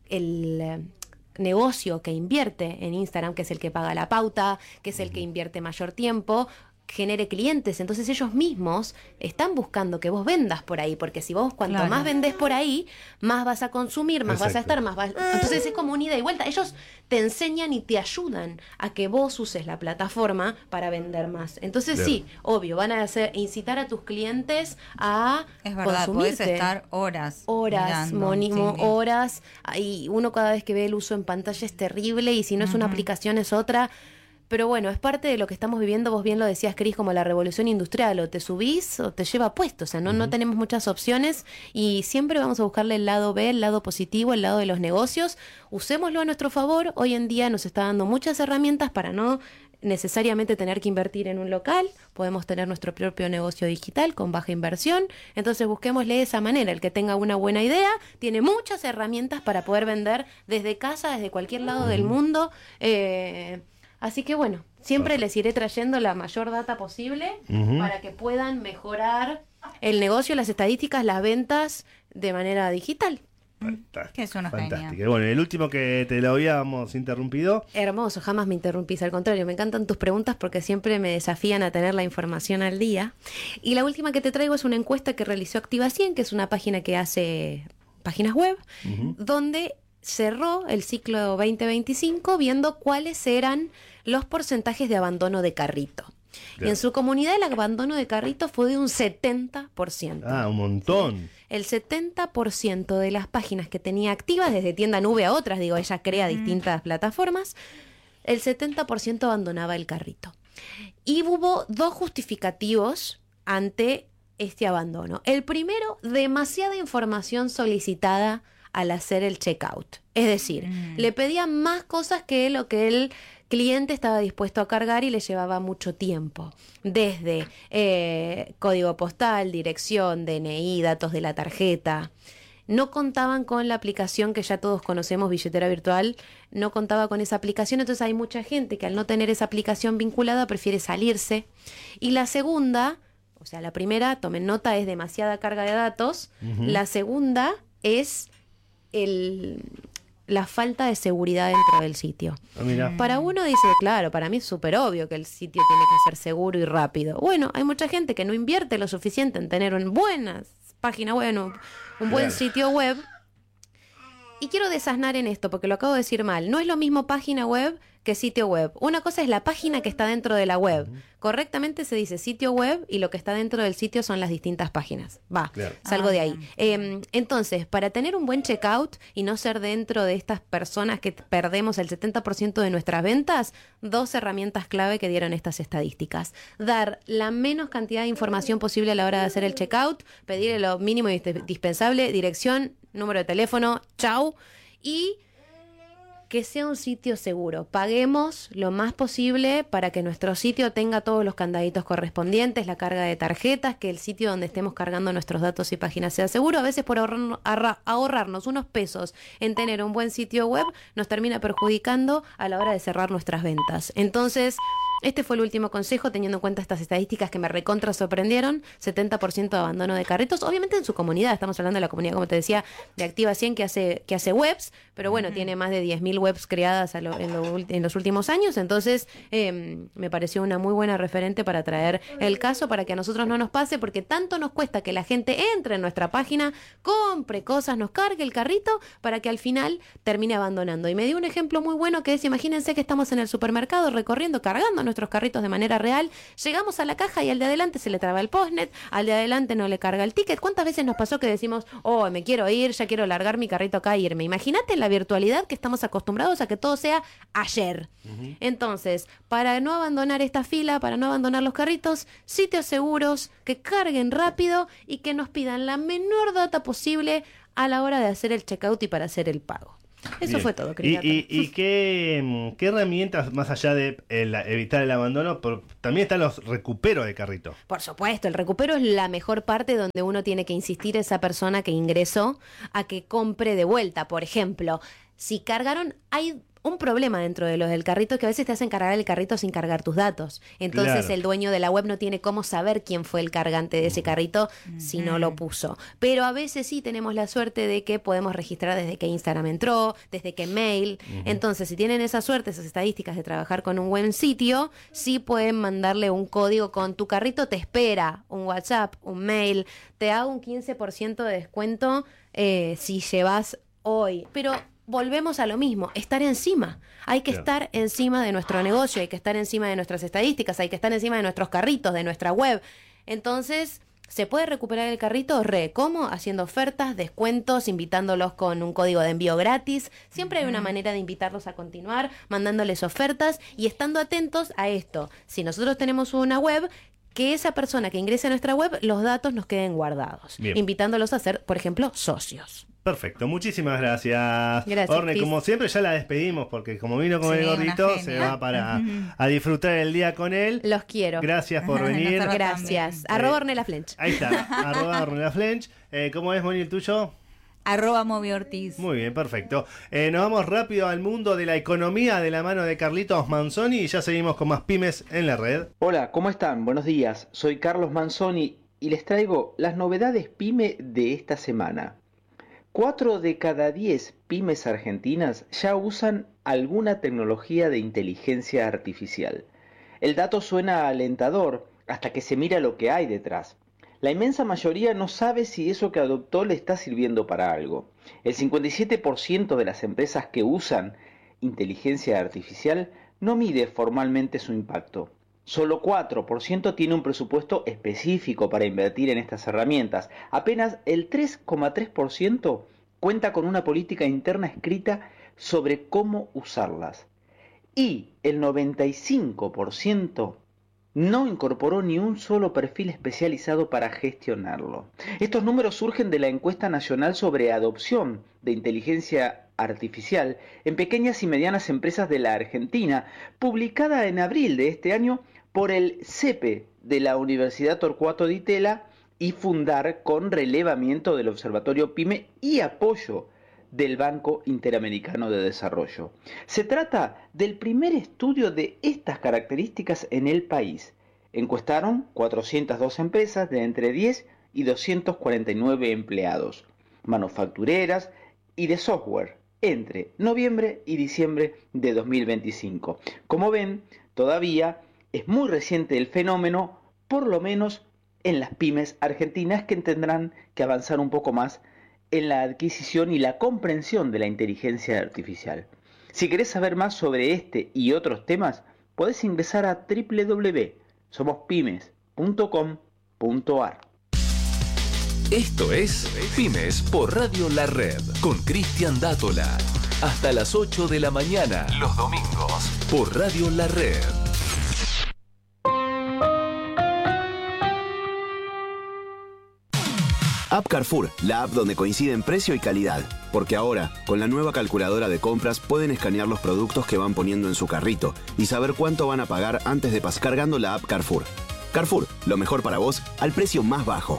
el eh, negocio que invierte en Instagram, que es el que paga la pauta, que es el uh-huh. que invierte mayor tiempo, genere clientes. Entonces ellos mismos están buscando que vos vendas por ahí, porque si vos cuanto claro. más vendés por ahí, más vas a consumir, más Exacto. vas a estar, más vas... Entonces es como una ida y vuelta. Ellos te enseñan y te ayudan a que vos uses la plataforma para vender más. Entonces Bien. sí, obvio, van a hacer incitar a tus clientes a es verdad, consumirte. Podés estar horas Horas, monimo, horas. Y uno cada vez que ve el uso en pantalla es terrible y si no es uh-huh. una aplicación es otra. Pero bueno, es parte de lo que estamos viviendo, vos bien lo decías, Cris, como la revolución industrial, o te subís o te lleva puesto, o sea, no, uh-huh. no tenemos muchas opciones y siempre vamos a buscarle el lado B, el lado positivo, el lado de los negocios, usémoslo a nuestro favor, hoy en día nos está dando muchas herramientas para no necesariamente tener que invertir en un local, podemos tener nuestro propio negocio digital con baja inversión, entonces busquémosle de esa manera, el que tenga una buena idea, tiene muchas herramientas para poder vender desde casa, desde cualquier lado uh-huh. del mundo, eh... Así que bueno, siempre les iré trayendo la mayor data posible uh-huh. para que puedan mejorar el negocio, las estadísticas, las ventas de manera digital. Fantástico. Que es una Fantástico. genia. Bueno, el último que te lo habíamos interrumpido. Hermoso, jamás me interrumpís, al contrario, me encantan tus preguntas porque siempre me desafían a tener la información al día. Y la última que te traigo es una encuesta que realizó Activa cien, que es una página que hace páginas web, uh-huh. donde cerró el ciclo veinte veinticinco viendo cuáles eran los porcentajes de abandono de carrito. Claro. Y en su comunidad el abandono de carrito fue de un setenta por ciento. Ah, un montón. El setenta por ciento de las páginas que tenía activas, desde tienda nube a otras, digo, ella crea distintas mm. plataformas, el setenta por ciento abandonaba el carrito. Y hubo dos justificativos ante este abandono. El primero, demasiada información solicitada al hacer el checkout. Es decir, mm. le pedían más cosas que lo que el cliente estaba dispuesto a cargar y le llevaba mucho tiempo. Desde eh, código postal, dirección, D N I, datos de la tarjeta. No contaban con la aplicación que ya todos conocemos, billetera virtual, no contaba con esa aplicación, entonces hay mucha gente que al no tener esa aplicación vinculada prefiere salirse. Y la segunda, o sea, la primera, tomen nota, es demasiada carga de datos. Uh-huh. La segunda es el, la falta de seguridad dentro del sitio. Ah, mira. Para uno dice, claro, para mí es súper obvio que el sitio tiene que ser seguro y rápido. Bueno, hay mucha gente que no invierte lo suficiente en tener una buena página web, un, un buen claro. sitio web. Y quiero desasnar en esto, porque lo acabo de decir mal. No es lo mismo página web que sitio web. Una cosa es la página que está dentro de la web. Uh-huh. Correctamente se dice sitio web y lo que está dentro del sitio son las distintas páginas. Va, claro. salgo ah, de ahí. Eh, entonces, para tener un buen checkout y no ser dentro de estas personas que perdemos el setenta por ciento de nuestras ventas, dos herramientas clave que dieron estas estadísticas. Dar la menos cantidad de información posible a la hora de hacer el checkout, pedir lo mínimo indispensable, dirección, número de teléfono, chau, y que sea un sitio seguro. Paguemos lo más posible para que nuestro sitio tenga todos los candaditos correspondientes, la carga de tarjetas, que el sitio donde estemos cargando nuestros datos y páginas sea seguro. A veces por ahorrar, ahorra, ahorrarnos unos pesos en tener un buen sitio web nos termina perjudicando a la hora de cerrar nuestras ventas. Entonces, Este fue el último consejo, teniendo en cuenta estas estadísticas que me recontra sorprendieron. setenta por ciento de abandono de carritos, obviamente en su comunidad. Estamos hablando de la comunidad, como te decía, de Activa cien, que hace, que hace webs, pero bueno, uh-huh. tiene más de diez mil webs creadas a lo, en, lo, en los últimos años. Entonces, eh, me pareció una muy buena referente para traer el caso, para que a nosotros no nos pase, porque tanto nos cuesta que la gente entre en nuestra página, compre cosas, nos cargue el carrito, para que al final termine abandonando. Y me dio un ejemplo muy bueno, que es, imagínense que estamos en el supermercado recorriendo, cargando nuestros carritos de manera real, llegamos a la caja y al de adelante se le traba el postnet, al de adelante no le carga el ticket. ¿Cuántas veces nos pasó que decimos, oh, me quiero ir, ya quiero largar mi carrito acá e irme? Imagínate la virtualidad, que estamos acostumbrados a que todo sea ayer. Uh-huh. Entonces, para no abandonar esta fila, para no abandonar los carritos, sitios seguros, que carguen rápido y que nos pidan la menor data posible a la hora de hacer el checkout y para hacer el pago. Eso Bien. Fue todo, ¿Y, y, y qué, qué herramientas, más allá de el, evitar el abandono, por, también están los recuperos de carrito? Por supuesto, el recupero es la mejor parte, donde uno tiene que insistir a esa persona que ingresó a que compre de vuelta. Por ejemplo, si cargaron, hay un problema dentro de los del carrito, que a veces te hacen cargar el carrito sin cargar tus datos. Entonces claro. el dueño de la web no tiene cómo saber quién fue el cargante de ese carrito uh-huh. si no lo puso. Pero a veces sí tenemos la suerte de que podemos registrar desde que Instagram entró, desde que mail. Uh-huh. Entonces, si tienen esa suerte, esas estadísticas de trabajar con un buen sitio, sí pueden mandarle un código con tu carrito te espera, un WhatsApp, un mail. Te hago un quince por ciento de descuento eh, si llevas hoy. Pero volvemos a lo mismo, estar encima. Hay que claro. estar encima de nuestro negocio, hay que estar encima de nuestras estadísticas, hay que estar encima de nuestros carritos, de nuestra web. Entonces, ¿se puede recuperar el carrito? Re, ¿cómo? Haciendo ofertas, descuentos, invitándolos con un código de envío gratis. Siempre hay una manera de invitarlos a continuar, mandándoles ofertas y estando atentos a esto. Si nosotros tenemos una web, que esa persona que ingrese a nuestra web, los datos nos queden guardados. Bien. Invitándolos a ser, por ejemplo, socios. Perfecto, muchísimas gracias. Gracias, Orne, Chris. Como siempre ya la despedimos, porque como vino con sí, el gordito, se va para a disfrutar el día con él. Los quiero. Gracias por venir. Gracias. Eh, Arroba Ornella Flench. Ahí está, arroba Ornella Flench. Eh, ¿Cómo es, Moni, el tuyo? Arroba Movi Ortiz. Muy bien, perfecto. Eh, nos vamos rápido al mundo de la economía de la mano de Carlitos Manzoni y ya seguimos con más pymes en la red. Hola, ¿cómo están? Buenos días. Soy Carlos Manzoni y les traigo las novedades pyme de esta semana. Cuatro de cada diez pymes argentinas ya usan alguna tecnología de inteligencia artificial. El dato suena alentador hasta que se mira lo que hay detrás. La inmensa mayoría no sabe si eso que adoptó le está sirviendo para algo. El cincuenta y siete por ciento de las empresas que usan inteligencia artificial no mide formalmente su impacto. Solo cuatro por ciento tiene un presupuesto específico para invertir en estas herramientas. Apenas el tres coma tres por ciento cuenta con una política interna escrita sobre cómo usarlas. Y el noventa y cinco por ciento no incorporó ni un solo perfil especializado para gestionarlo. Estos números surgen de la encuesta nacional sobre adopción de inteligencia artificial en pequeñas y medianas empresas de la Argentina, publicada en abril de este año por el CEPE de la Universidad Torcuato Di Tella y Fundar, con relevamiento del Observatorio PYME y apoyo del Banco Interamericano de Desarrollo. Se trata del primer estudio de estas características en el país. Encuestaron cuatrocientas dos empresas de entre diez y doscientos cuarenta y nueve empleados, manufactureras y de software, entre noviembre y diciembre de dos mil veinticinco. Como ven, todavía es muy reciente el fenómeno, por lo menos en las pymes argentinas, que tendrán que avanzar un poco más en la adquisición y la comprensión de la inteligencia artificial. Si querés saber más sobre este y otros temas, podés ingresar a doble u doble u doble u punto somos pymes punto com punto a r. Esto es Pymes por Radio La Red con Cristian Dátola. Hasta las ocho de la mañana, los domingos, por Radio La Red. App Carrefour, la app donde coinciden precio y calidad. Porque ahora, con la nueva calculadora de compras, pueden escanear los productos que van poniendo en su carrito y saber cuánto van a pagar antes de pasar, cargando la app Carrefour. Carrefour, lo mejor para vos al precio más bajo.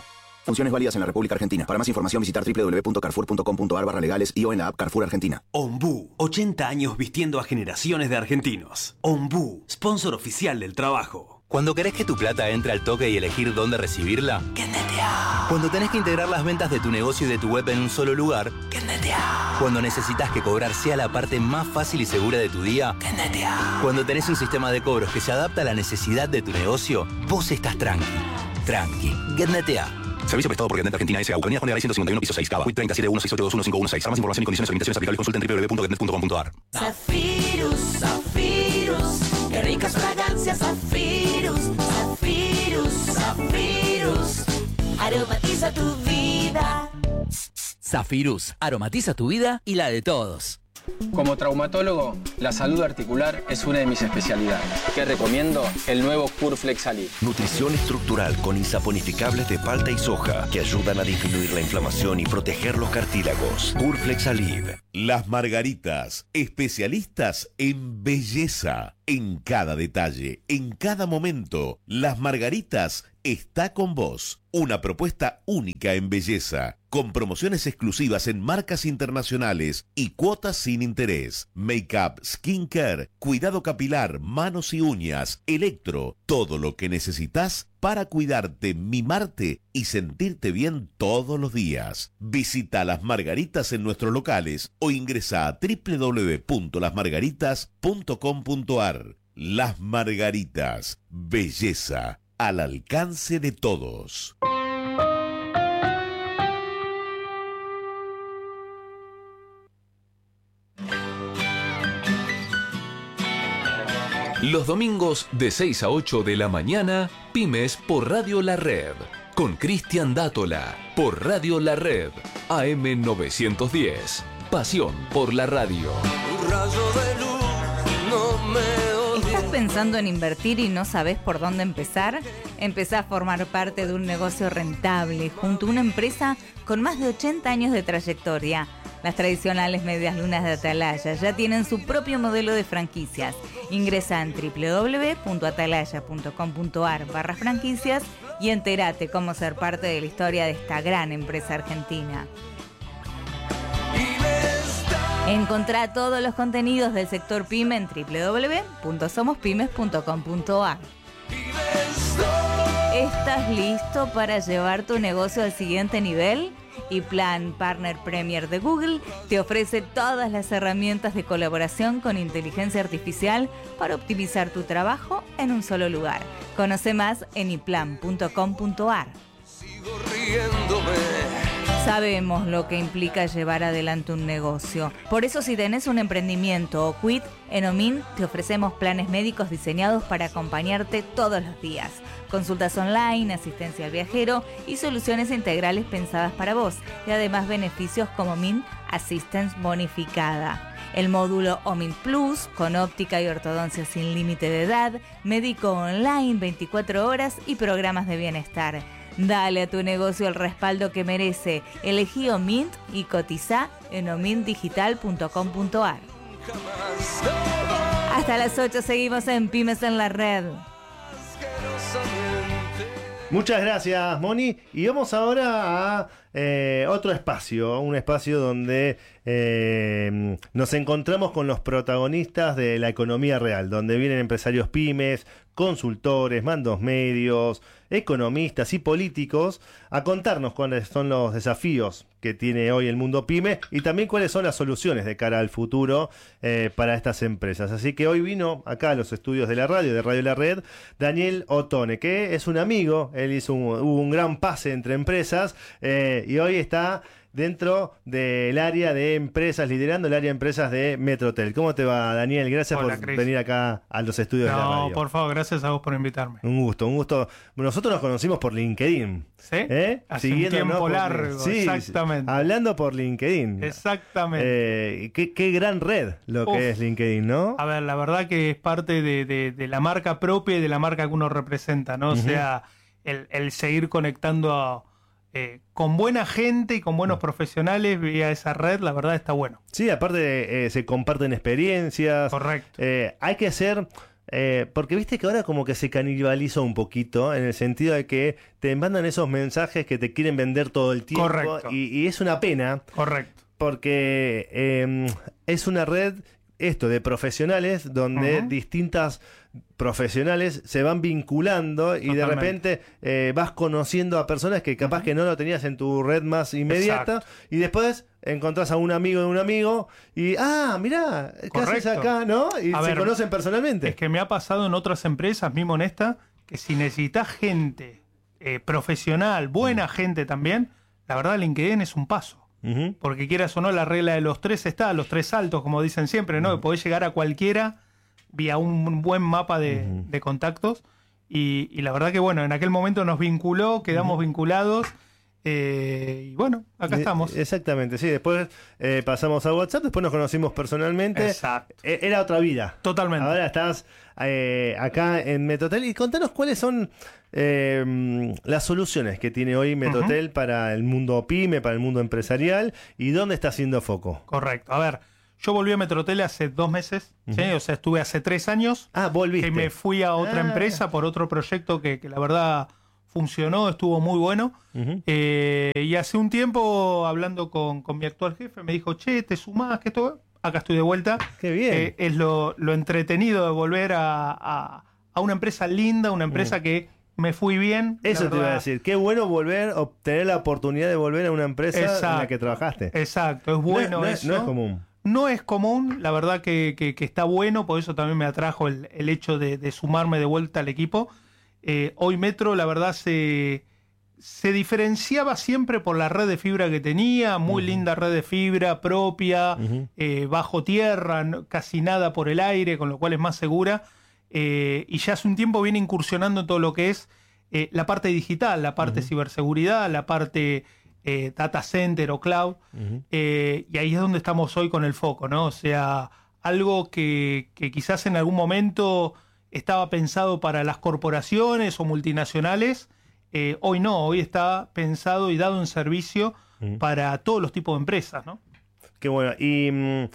Funciones válidas en la República Argentina. Para más información visitar doble u doble u doble u punto carrefour punto com punto a r barra legales y o en la app Carrefour Argentina. Ombú, ochenta años vistiendo a generaciones de argentinos. Ombú, sponsor oficial del trabajo. Cuando querés que tu plata entre al toque y elegir dónde recibirla, ¡Kendetea! Cuando tenés que integrar las ventas de tu negocio y de tu web en un solo lugar, ¡Kendetea! Cuando necesitas que cobrar sea la parte más fácil y segura de tu día, ¡Kendetea! Cuando tenés un sistema de cobros que se adapta a la necesidad de tu negocio, vos estás tranqui. Tranqui. Kendetea. Servicio prestado por Getnet Argentina S A. Avenida General ciento cincuenta y uno, piso seis, Cava. Quit treinta y siete uno seis ocho dos uno cinco uno seis. Para más información y condiciones o limitaciones aplicables, consulta en doble u doble u doble u punto getnet punto com punto a r. Zafirus, Zafirus, qué ricas fragancias, Zafirus, Zafirus, Zafirus, aromatiza tu vida. Zafirus, aromatiza tu vida y la de todos. Como traumatólogo, la salud articular es una de mis especialidades. ¿Qué recomiendo? El nuevo Curflex Alib. Nutrición estructural con insaponificables de palta y soja que ayudan a disminuir la inflamación y proteger los cartílagos. Curflex Alib. Las Margaritas, especialistas en belleza. En cada detalle, en cada momento, Las Margaritas está con vos. Una propuesta única en belleza, con promociones exclusivas en marcas internacionales y cuotas sin interés. Make-up, skincare, cuidado capilar, manos y uñas, electro, todo lo que necesitas para cuidarte, mimarte y sentirte bien todos los días. Visita Las Margaritas en nuestros locales o ingresa a doble u doble u doble u punto las margaritas punto com punto a r. Las Margaritas, belleza al alcance de todos. Los domingos de seis a ocho de la mañana, Pymes por Radio La Red. Con Cristian Dátola, por Radio La Red, A M novecientos diez. Pasión por la radio. Un rayo de luz no me ¿Estás pensando en invertir y no sabes por dónde empezar? Empezá a formar parte de un negocio rentable junto a una empresa con más de ochenta años de trayectoria. Las tradicionales medias lunas de Atalaya ya tienen su propio modelo de franquicias. Ingresa en doble u doble u doble u punto atalaya punto com punto a r barra franquicias y entérate cómo ser parte de la historia de esta gran empresa argentina. Encontrá todos los contenidos del sector PYME en doble u doble u doble u punto somos pymes punto com punto a r. ¿Estás listo para llevar tu negocio al siguiente nivel? Y Plan Partner Premier de Google te ofrece todas las herramientas de colaboración con inteligencia artificial para optimizar tu trabajo en un solo lugar. Conoce más en i plan punto com punto a r. sigo riéndome. Sabemos lo que implica llevar adelante un negocio. Por eso, si tenés un emprendimiento o quit, en Omin te ofrecemos planes médicos diseñados para acompañarte todos los días. Consultas online, asistencia al viajero y soluciones integrales pensadas para vos. Y además beneficios como Min Assistance bonificada. El módulo Omin Plus, con óptica y ortodoncia sin límite de edad, médico online veinticuatro horas y programas de bienestar. Dale a tu negocio el respaldo que merece. Elegí Omint y cotiza en omint digital punto com punto a r. Hasta las ocho seguimos en Pymes en la Red. Muchas gracias, Moni. Y vamos ahora a eh, otro espacio, un espacio donde eh, nos encontramos con los protagonistas de la economía real, donde vienen empresarios pymes, consultores, mandos medios, economistas y políticos a contarnos cuáles son los desafíos que tiene hoy el mundo pyme y también cuáles son las soluciones de cara al futuro eh, para estas empresas. Así que hoy vino acá a los estudios de la radio, de Radio La Red, Daniel Ottone, que es un amigo. Él hizo un, hubo un gran pase entre empresas eh, y hoy está dentro del área de empresas, liderando el área de empresas de Metrotel. ¿Cómo te va, Daniel? Gracias Hola, por Chris. venir acá a los estudios no, de la radio. No, por favor, gracias a vos por invitarme. Un gusto, un gusto. Nosotros nos conocimos por LinkedIn. ¿Sí? ¿Eh? Hace un tiempo por... largo, sí, exactamente. Hablando por LinkedIn. Exactamente. Eh, qué, qué gran red lo Uf. que es LinkedIn, ¿no? A ver, la verdad que es parte de, de, de la marca propia y de la marca que uno representa, ¿no? Uh-huh. O sea, el, el seguir conectando a... Eh, con buena gente y con buenos profesionales vía esa red, la verdad está bueno. Sí, aparte eh, se comparten experiencias. Correcto. Eh, hay que ser Eh, porque viste que ahora como que se canibalizó un poquito en el sentido de que te mandan esos mensajes que te quieren vender todo el tiempo. Correcto. Y, y es una pena. Correcto. Porque eh, es una red, esto, de profesionales donde Ujú. distintas profesionales se van vinculando y de Totalmente. repente eh, vas conociendo a personas que capaz que no lo tenías en tu red más inmediata. Exacto. Y después encontrás a un amigo de un amigo y, ah, mirá, ¿qué haces Correcto. acá? ¿No? Y A se ver, conocen personalmente. Es que me ha pasado en otras empresas, mismo en esta, que si necesitas gente eh, profesional, buena gente también, la verdad LinkedIn es un paso. Ujú. Porque quieras o no, la regla de los tres está, los tres saltos, como dicen siempre, ¿no? Que podés llegar a cualquiera vía un buen mapa de, Ujú. de contactos. Y, y la verdad que, bueno, en aquel momento nos vinculó, quedamos vinculados. eh, y bueno, acá Eh, estamos. Exactamente, sí. Después eh, pasamos a WhatsApp, después nos conocimos personalmente. Exacto. Eh, Era otra vida. Totalmente. Ahora estás eh, acá en Metrotel y contanos cuáles son eh, las soluciones que tiene hoy Metrotel para el mundo pyme, para el mundo empresarial y dónde está haciendo foco. Correcto. A ver, yo volví a Metrotel hace dos meses, ¿sí? Ujú. O sea, estuve hace tres años. Ah, volviste. Que me fui a otra Ah. empresa por otro proyecto que, que la verdad funcionó, estuvo muy bueno. Ujú. Eh, y hace un tiempo, hablando con, con mi actual jefe, me dijo, che, ¿te sumás? Que esto... Acá estoy de vuelta. Qué bien. Eh, es lo, lo entretenido de volver a, a, a una empresa linda, una empresa Mm. que me fui bien. Eso la te iba a verdad. decir. Qué bueno volver, obtener la oportunidad de volver a una empresa en la Exacto. que trabajaste. Exacto, es bueno no, no es- eso. no es común. No es común, la verdad que, que- que está bueno, por eso también me atrajo el, el hecho de, de sumarme de vuelta al equipo. Eh, hoy Metro, la verdad, se, se diferenciaba siempre por la red de fibra que tenía, muy linda red de fibra propia, Ujú. eh, bajo tierra, no- casi nada por el aire, con lo cual es más segura. Eh, y ya hace un tiempo viene incursionando en todo lo que es eh, la parte digital, la parte Ujú. ciberseguridad, la parte eh, data center o cloud. Ujú. Eh, y ahí es donde estamos hoy con el foco, ¿no? O sea, algo que, que quizás en algún momento estaba pensado para las corporaciones o multinacionales, eh, hoy no, hoy está pensado y dado en servicio Ujú. para todos los tipos de empresas, ¿no? Qué bueno. Y mm,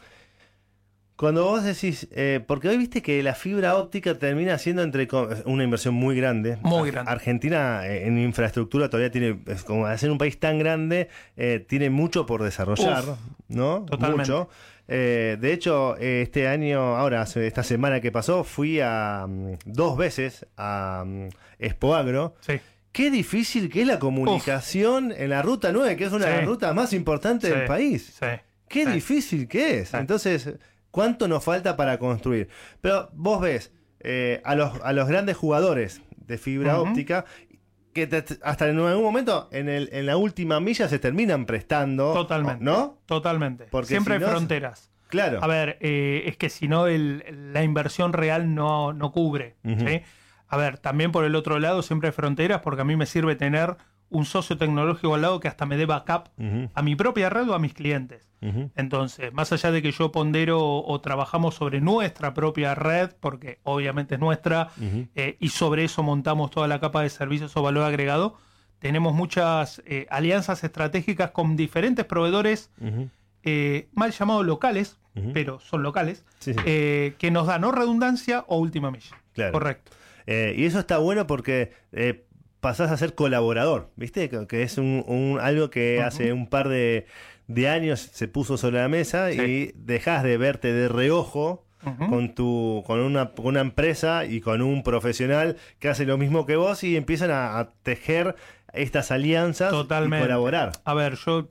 cuando vos decís, eh, porque hoy viste que la fibra óptica termina siendo entre co- una inversión muy grande. Muy Ar- grande. Argentina eh, en infraestructura todavía tiene, es como al ser un país tan grande, eh, tiene mucho por desarrollar, Uf, ¿no? totalmente. Mucho. Eh, de hecho, eh, este año, ahora, hace- esta semana que pasó, fui a mm, dos veces a mm, Expo Agro. Sí. Qué difícil que es la comunicación en la Ruta nueve, que es una de las Sí. rutas más importantes Sí, del país. sí. Qué Sí. difícil que es. Sí. Entonces, ¿cuánto nos falta para construir? Pero vos ves eh, a, los, a los grandes jugadores de fibra Ujú. óptica que te- hasta en algún momento en, el, en la última milla se terminan prestando. Totalmente. ¿No? Totalmente. Porque Siempre si hay no- fronteras. Claro. A ver, eh, es que si no, el- la inversión real no, no cubre. Ujú. ¿sí? A ver, también por el otro lado siempre hay fronteras porque a mí me sirve tener un socio tecnológico al lado que hasta me dé backup Ujú, a mi propia red o a mis clientes. ujú. Entonces, más allá de que yo pondero o, o trabajamos sobre nuestra propia red, porque obviamente es nuestra, Ujú. eh, y sobre eso montamos toda la capa de servicios o valor agregado, tenemos muchas eh, alianzas estratégicas con diferentes proveedores Ujú. eh, mal llamados locales, Ujú. pero son locales, Sí, sí. eh, que nos dan o redundancia o última milla. Claro. Correcto. Eh, y eso está bueno porque eh, pasás a ser colaborador, ¿viste? Que, que es un, un- algo que Ujú. hace un par de, de años se puso sobre la mesa Sí. y dejás de verte de reojo Ujú. con tu con una, con una empresa y con un profesional que hace lo mismo que vos y empiezan a, a tejer estas alianzas Totalmente. y colaborar. A ver, yo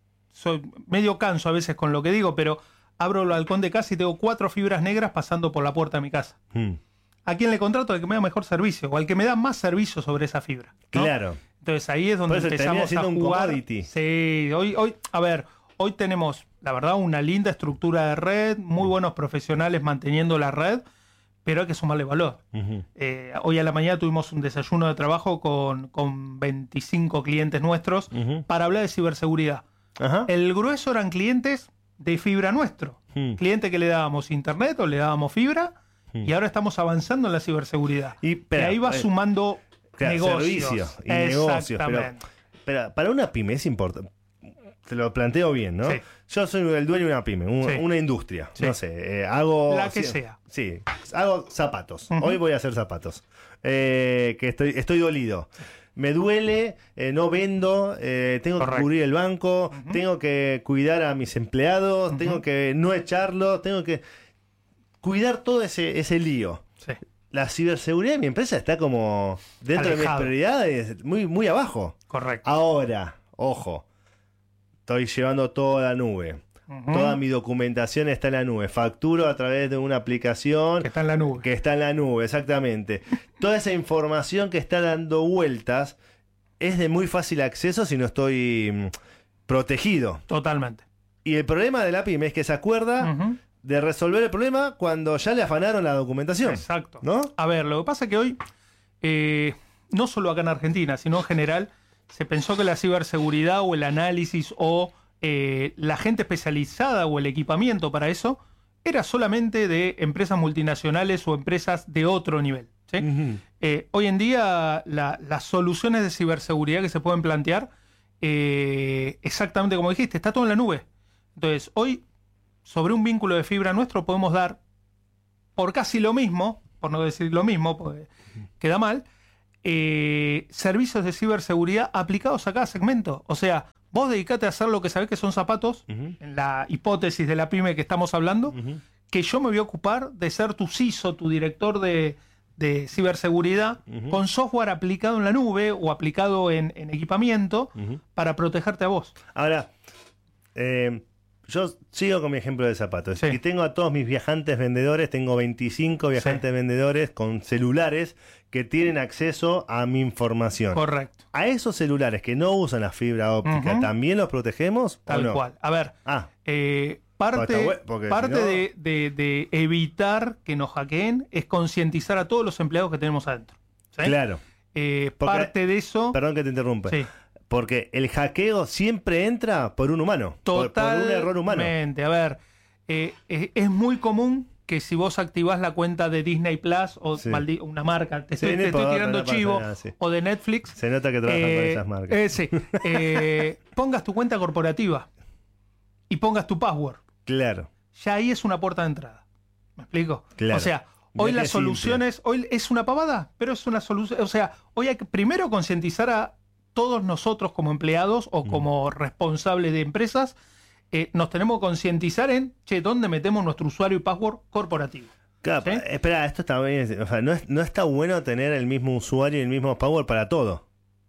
soy medio canso a veces con lo que digo, pero abro el balcón de casa y tengo cuatro fibras negras pasando por la puerta de mi casa. Mm, ¿A quién le contrato? Al que me da mejor servicio o al que me da más servicio sobre esa fibra. ¿no? Claro. Entonces ahí es donde Por eso termina empezamos a siendo un jugar. commodity. Sí, hoy, hoy, a ver, hoy tenemos, la verdad, una linda estructura de red, muy buenos profesionales manteniendo la red, pero hay que sumarle valor. Ujú. Eh, hoy a la mañana tuvimos un desayuno de trabajo con, con veinticinco clientes nuestros Ujú. para hablar de ciberseguridad. Ajá. El grueso eran clientes de fibra nuestro. Mm. Cliente que le dábamos internet o le dábamos fibra Mm. y ahora estamos avanzando en la ciberseguridad. Y, Y espera, ahí va eh, sumando Claro, negocios. servicio y negocios. Pero, Exactamente. pero para una pyme es importante. Te lo planteo bien, ¿no? Sí. Yo soy el dueño de una pyme, un- Sí. una industria. Sí. No sé, eh, hago. La que sí, sea. Sí. hago zapatos. Ujú. Hoy voy a hacer zapatos. Eh, que estoy, estoy dolido. Me duele, eh, no vendo, eh, tengo Correcto. que cubrir el banco, Ujú. tengo que cuidar a mis empleados, Ujú. tengo que no echarlo, tengo que cuidar todo ese, ese lío. Sí. La ciberseguridad de mi empresa está como dentro de mis Alejado. prioridades, muy, muy abajo. Correcto. Ahora, ojo, estoy llevando toda la nube. Ujú. Toda mi documentación está en la nube. Facturo a través de una aplicación Que está en la nube. que está en la nube, exactamente. Toda esa información que está dando vueltas es de muy fácil acceso si no estoy mm, protegido. Totalmente. Y el problema de la pyme es que se acuerda Ujú. de resolver el problema cuando ya le afanaron la documentación. Exacto. ¿No? A ver, lo que pasa es que hoy, eh, no solo acá en Argentina, sino en general, se pensó que la ciberseguridad o el análisis o eh, la gente especializada o el equipamiento para eso era solamente de empresas multinacionales o empresas de otro nivel. ¿sí? Ujú. Eh, hoy en día la- las soluciones de ciberseguridad que se pueden plantear, eh, exactamente como dijiste, está todo en la nube. Entonces, hoy, sobre un vínculo de fibra nuestro, podemos dar por casi lo mismo, por no decir lo mismo, porque queda mal, eh, servicios de ciberseguridad aplicados a cada segmento. O sea, vos dedicate a hacer lo que sabés que son zapatos, Ujú. en la hipótesis de la pyme que estamos hablando, Ujú. que yo me voy a ocupar de ser tu C I S O, tu director de, de ciberseguridad, Ujú. con software aplicado en la nube o aplicado en, en equipamiento Ujú. para protegerte a vos. Ahora, eh, yo sigo con mi ejemplo de zapatos. Sí. Y tengo a todos mis viajantes vendedores, tengo veinticinco viajantes Sí. vendedores con celulares que tienen acceso a mi información. Correcto. A esos celulares que no usan la fibra óptica, Ujú. ¿también los protegemos? o Tal no? cual. A ver, Ah, eh, Porque parte, está bue- porque parte si no- de, de- de evitar que nos hackeen es concientizar a todos los empleados que tenemos adentro. ¿sí? claro. Eh, Porque- parte de eso... Perdón que te interrumpa. Sí. Porque el hackeo siempre entra por un humano. por- por, un error humano. Totalmente. A ver, eh, es, es muy común que si vos activás la cuenta de Disney Plus o Sí. maldi- una marca, te, Sí, estoy, no te estoy importa, tirando no pasa chivo, nada, sí. o de Netflix, Se nota que trabajan con eh, esas marcas. eh, sí, eh, pongas tu cuenta corporativa y pongas tu password. Claro. Ya ahí es una puerta de entrada. ¿Me explico? Claro. O sea, hoy Mira las qué simple. soluciones, hoy es una pavada, pero es una solución. O sea, hoy hay que primero concientizar a todos nosotros como empleados o como responsables de empresas. Eh, nos tenemos que concientizar en, che, ¿dónde metemos nuestro usuario y password corporativo? Claro, ¿Sí? espera, esto está bien. O sea, no, es- no está bueno tener el mismo usuario y el mismo power para todo.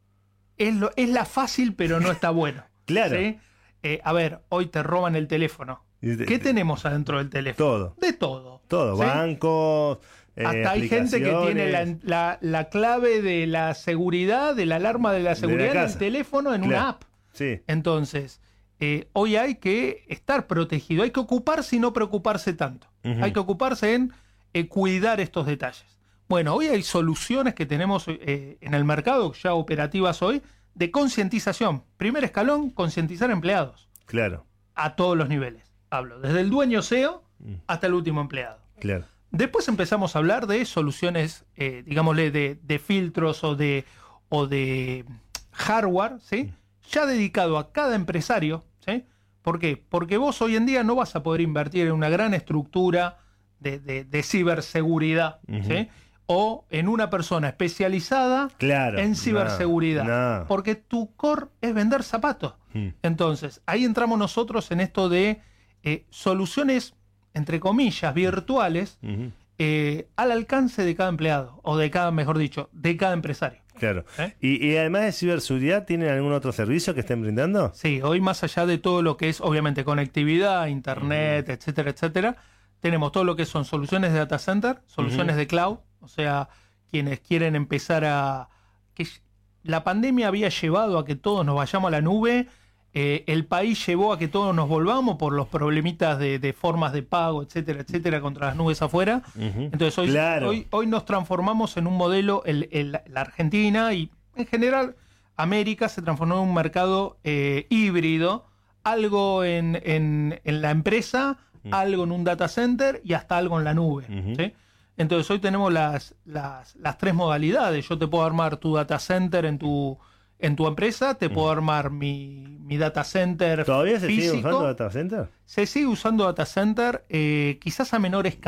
Es, lo, es la fácil, pero no está bueno. Claro. ¿sí? Eh, a ver, hoy te roban el teléfono. Y te- ¿Qué te- tenemos adentro del teléfono? Todo. De todo. Todo. ¿sí? Bancos. eh, Hasta hay gente que tiene la, aplicaciones. la- la clave de la seguridad, de la alarma de la seguridad en el casa. teléfono en Claro. una app. Sí. Entonces, eh, hoy hay que estar protegido, hay que ocuparse y no preocuparse tanto. Ujú. Hay que ocuparse en eh, cuidar estos detalles. Bueno, hoy hay soluciones que tenemos eh, en el mercado, ya operativas hoy, de concientización. Primer escalón, concientizar empleados Claro, a todos los niveles. Hablo desde el dueño C E O Mm. hasta el último empleado. claro. Después empezamos a hablar de soluciones, eh, digámosle, de, de filtros o de, o de hardware, ¿sí? Ya dedicado a cada empresario, ¿sí? ¿Por qué? Porque vos hoy en día no vas a poder invertir en una gran estructura de, de- de ciberseguridad, Ujú. ¿sí? O en una persona especializada Claro. en ciberseguridad. No, no. Porque tu core es vender zapatos. Mm. Entonces, ahí entramos nosotros en esto de eh, soluciones, entre comillas, virtuales, Ujú. eh, al alcance de cada empleado, o de cada, mejor dicho, de cada empresario. Claro. ¿Eh? Y, y además de ciberseguridad, ¿tienen algún otro servicio que estén brindando? Sí, hoy más allá de todo lo que es, obviamente, conectividad, internet, etcétera, etcétera, tenemos todo lo que son soluciones de data center, soluciones Ujú. de cloud, o sea, quienes quieren empezar a... que la pandemia había llevado a que todos nos vayamos a la nube, eh, el país llevó a que todos nos volvamos por los problemitas de, de formas de pago, etcétera, etcétera, contra las nubes afuera. Ujú. Entonces hoy, Claro. hoy, hoy nos transformamos en un modelo, el, el- la Argentina y en general América se transformó en un mercado eh, híbrido, algo en, en- en la empresa, Mm. algo en un data center y hasta algo en la nube. Ujú. ¿sí? Entonces hoy tenemos las, las, las tres modalidades. Yo te puedo armar tu data center en tu, en tu empresa, te puedo armar mi, mi data center Mm. ¿Todavía se físico. sigue usando data center? Se sigue usando data center, eh, quizás a menor escala.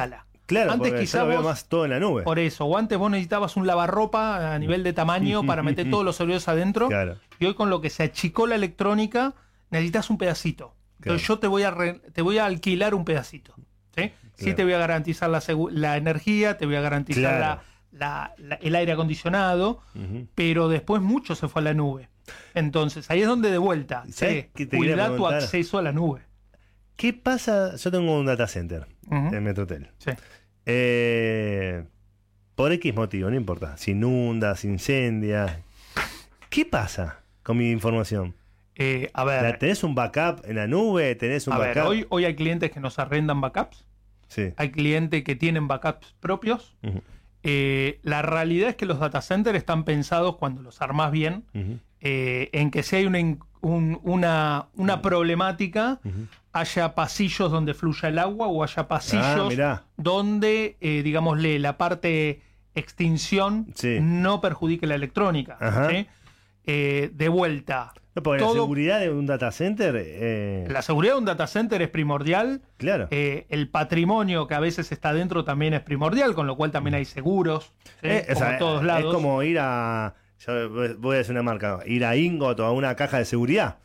Claro, antes porque quizá yo lo veo vos- más todo en la nube. Por eso, o antes vos necesitabas un lavarropa a nivel de tamaño para meter todos los servidores adentro. Claro. Y hoy con lo que se achicó la electrónica, necesitas un pedacito. Entonces Claro. yo te voy a re- te voy a alquilar un pedacito. ¿Sí? Sí Claro. te voy a garantizar la, segu- la energía, te voy a garantizar Claro. la, la- la- el aire acondicionado, Ujú. pero después mucho se fue a la nube. Entonces ahí es donde de vuelta, ¿Sabés che, qué te quería cuida tu preguntar? acceso a la nube. ¿Qué pasa? Yo tengo un data center Ujú. en Metrotel. Sí. Eh, por X motivo, no importa. Se inunda, se incendia. ¿Qué pasa con mi información? Eh, a ver, ¿La- ¿Tenés un backup en la nube? ¿Tenés un a ver backup? hoy, hoy hay clientes que nos arrendan backups, Sí. hay clientes que tienen backups propios. Ujú, Eh, la realidad es que los data centers están pensados, cuando los armás bien, ujú, eh, en que si hay una, in- un- una, una problemática, ujú. haya pasillos donde fluya el agua o haya Ah, pasillos mirá. donde, eh, digámosle, la parte extinción Sí. no perjudique la electrónica. Ajá. ¿sí? Eh, de vuelta, No, porque la todo- seguridad de un data center. eh, la seguridad de un data center es primordial. Claro. Eh, el patrimonio que a veces está dentro también es primordial, con lo cual también hay seguros, ¿sí? Eh, o como sea, en todos lados. Es como ir a. Yo voy a decir una marca. Ir a Ingot o a una caja de seguridad.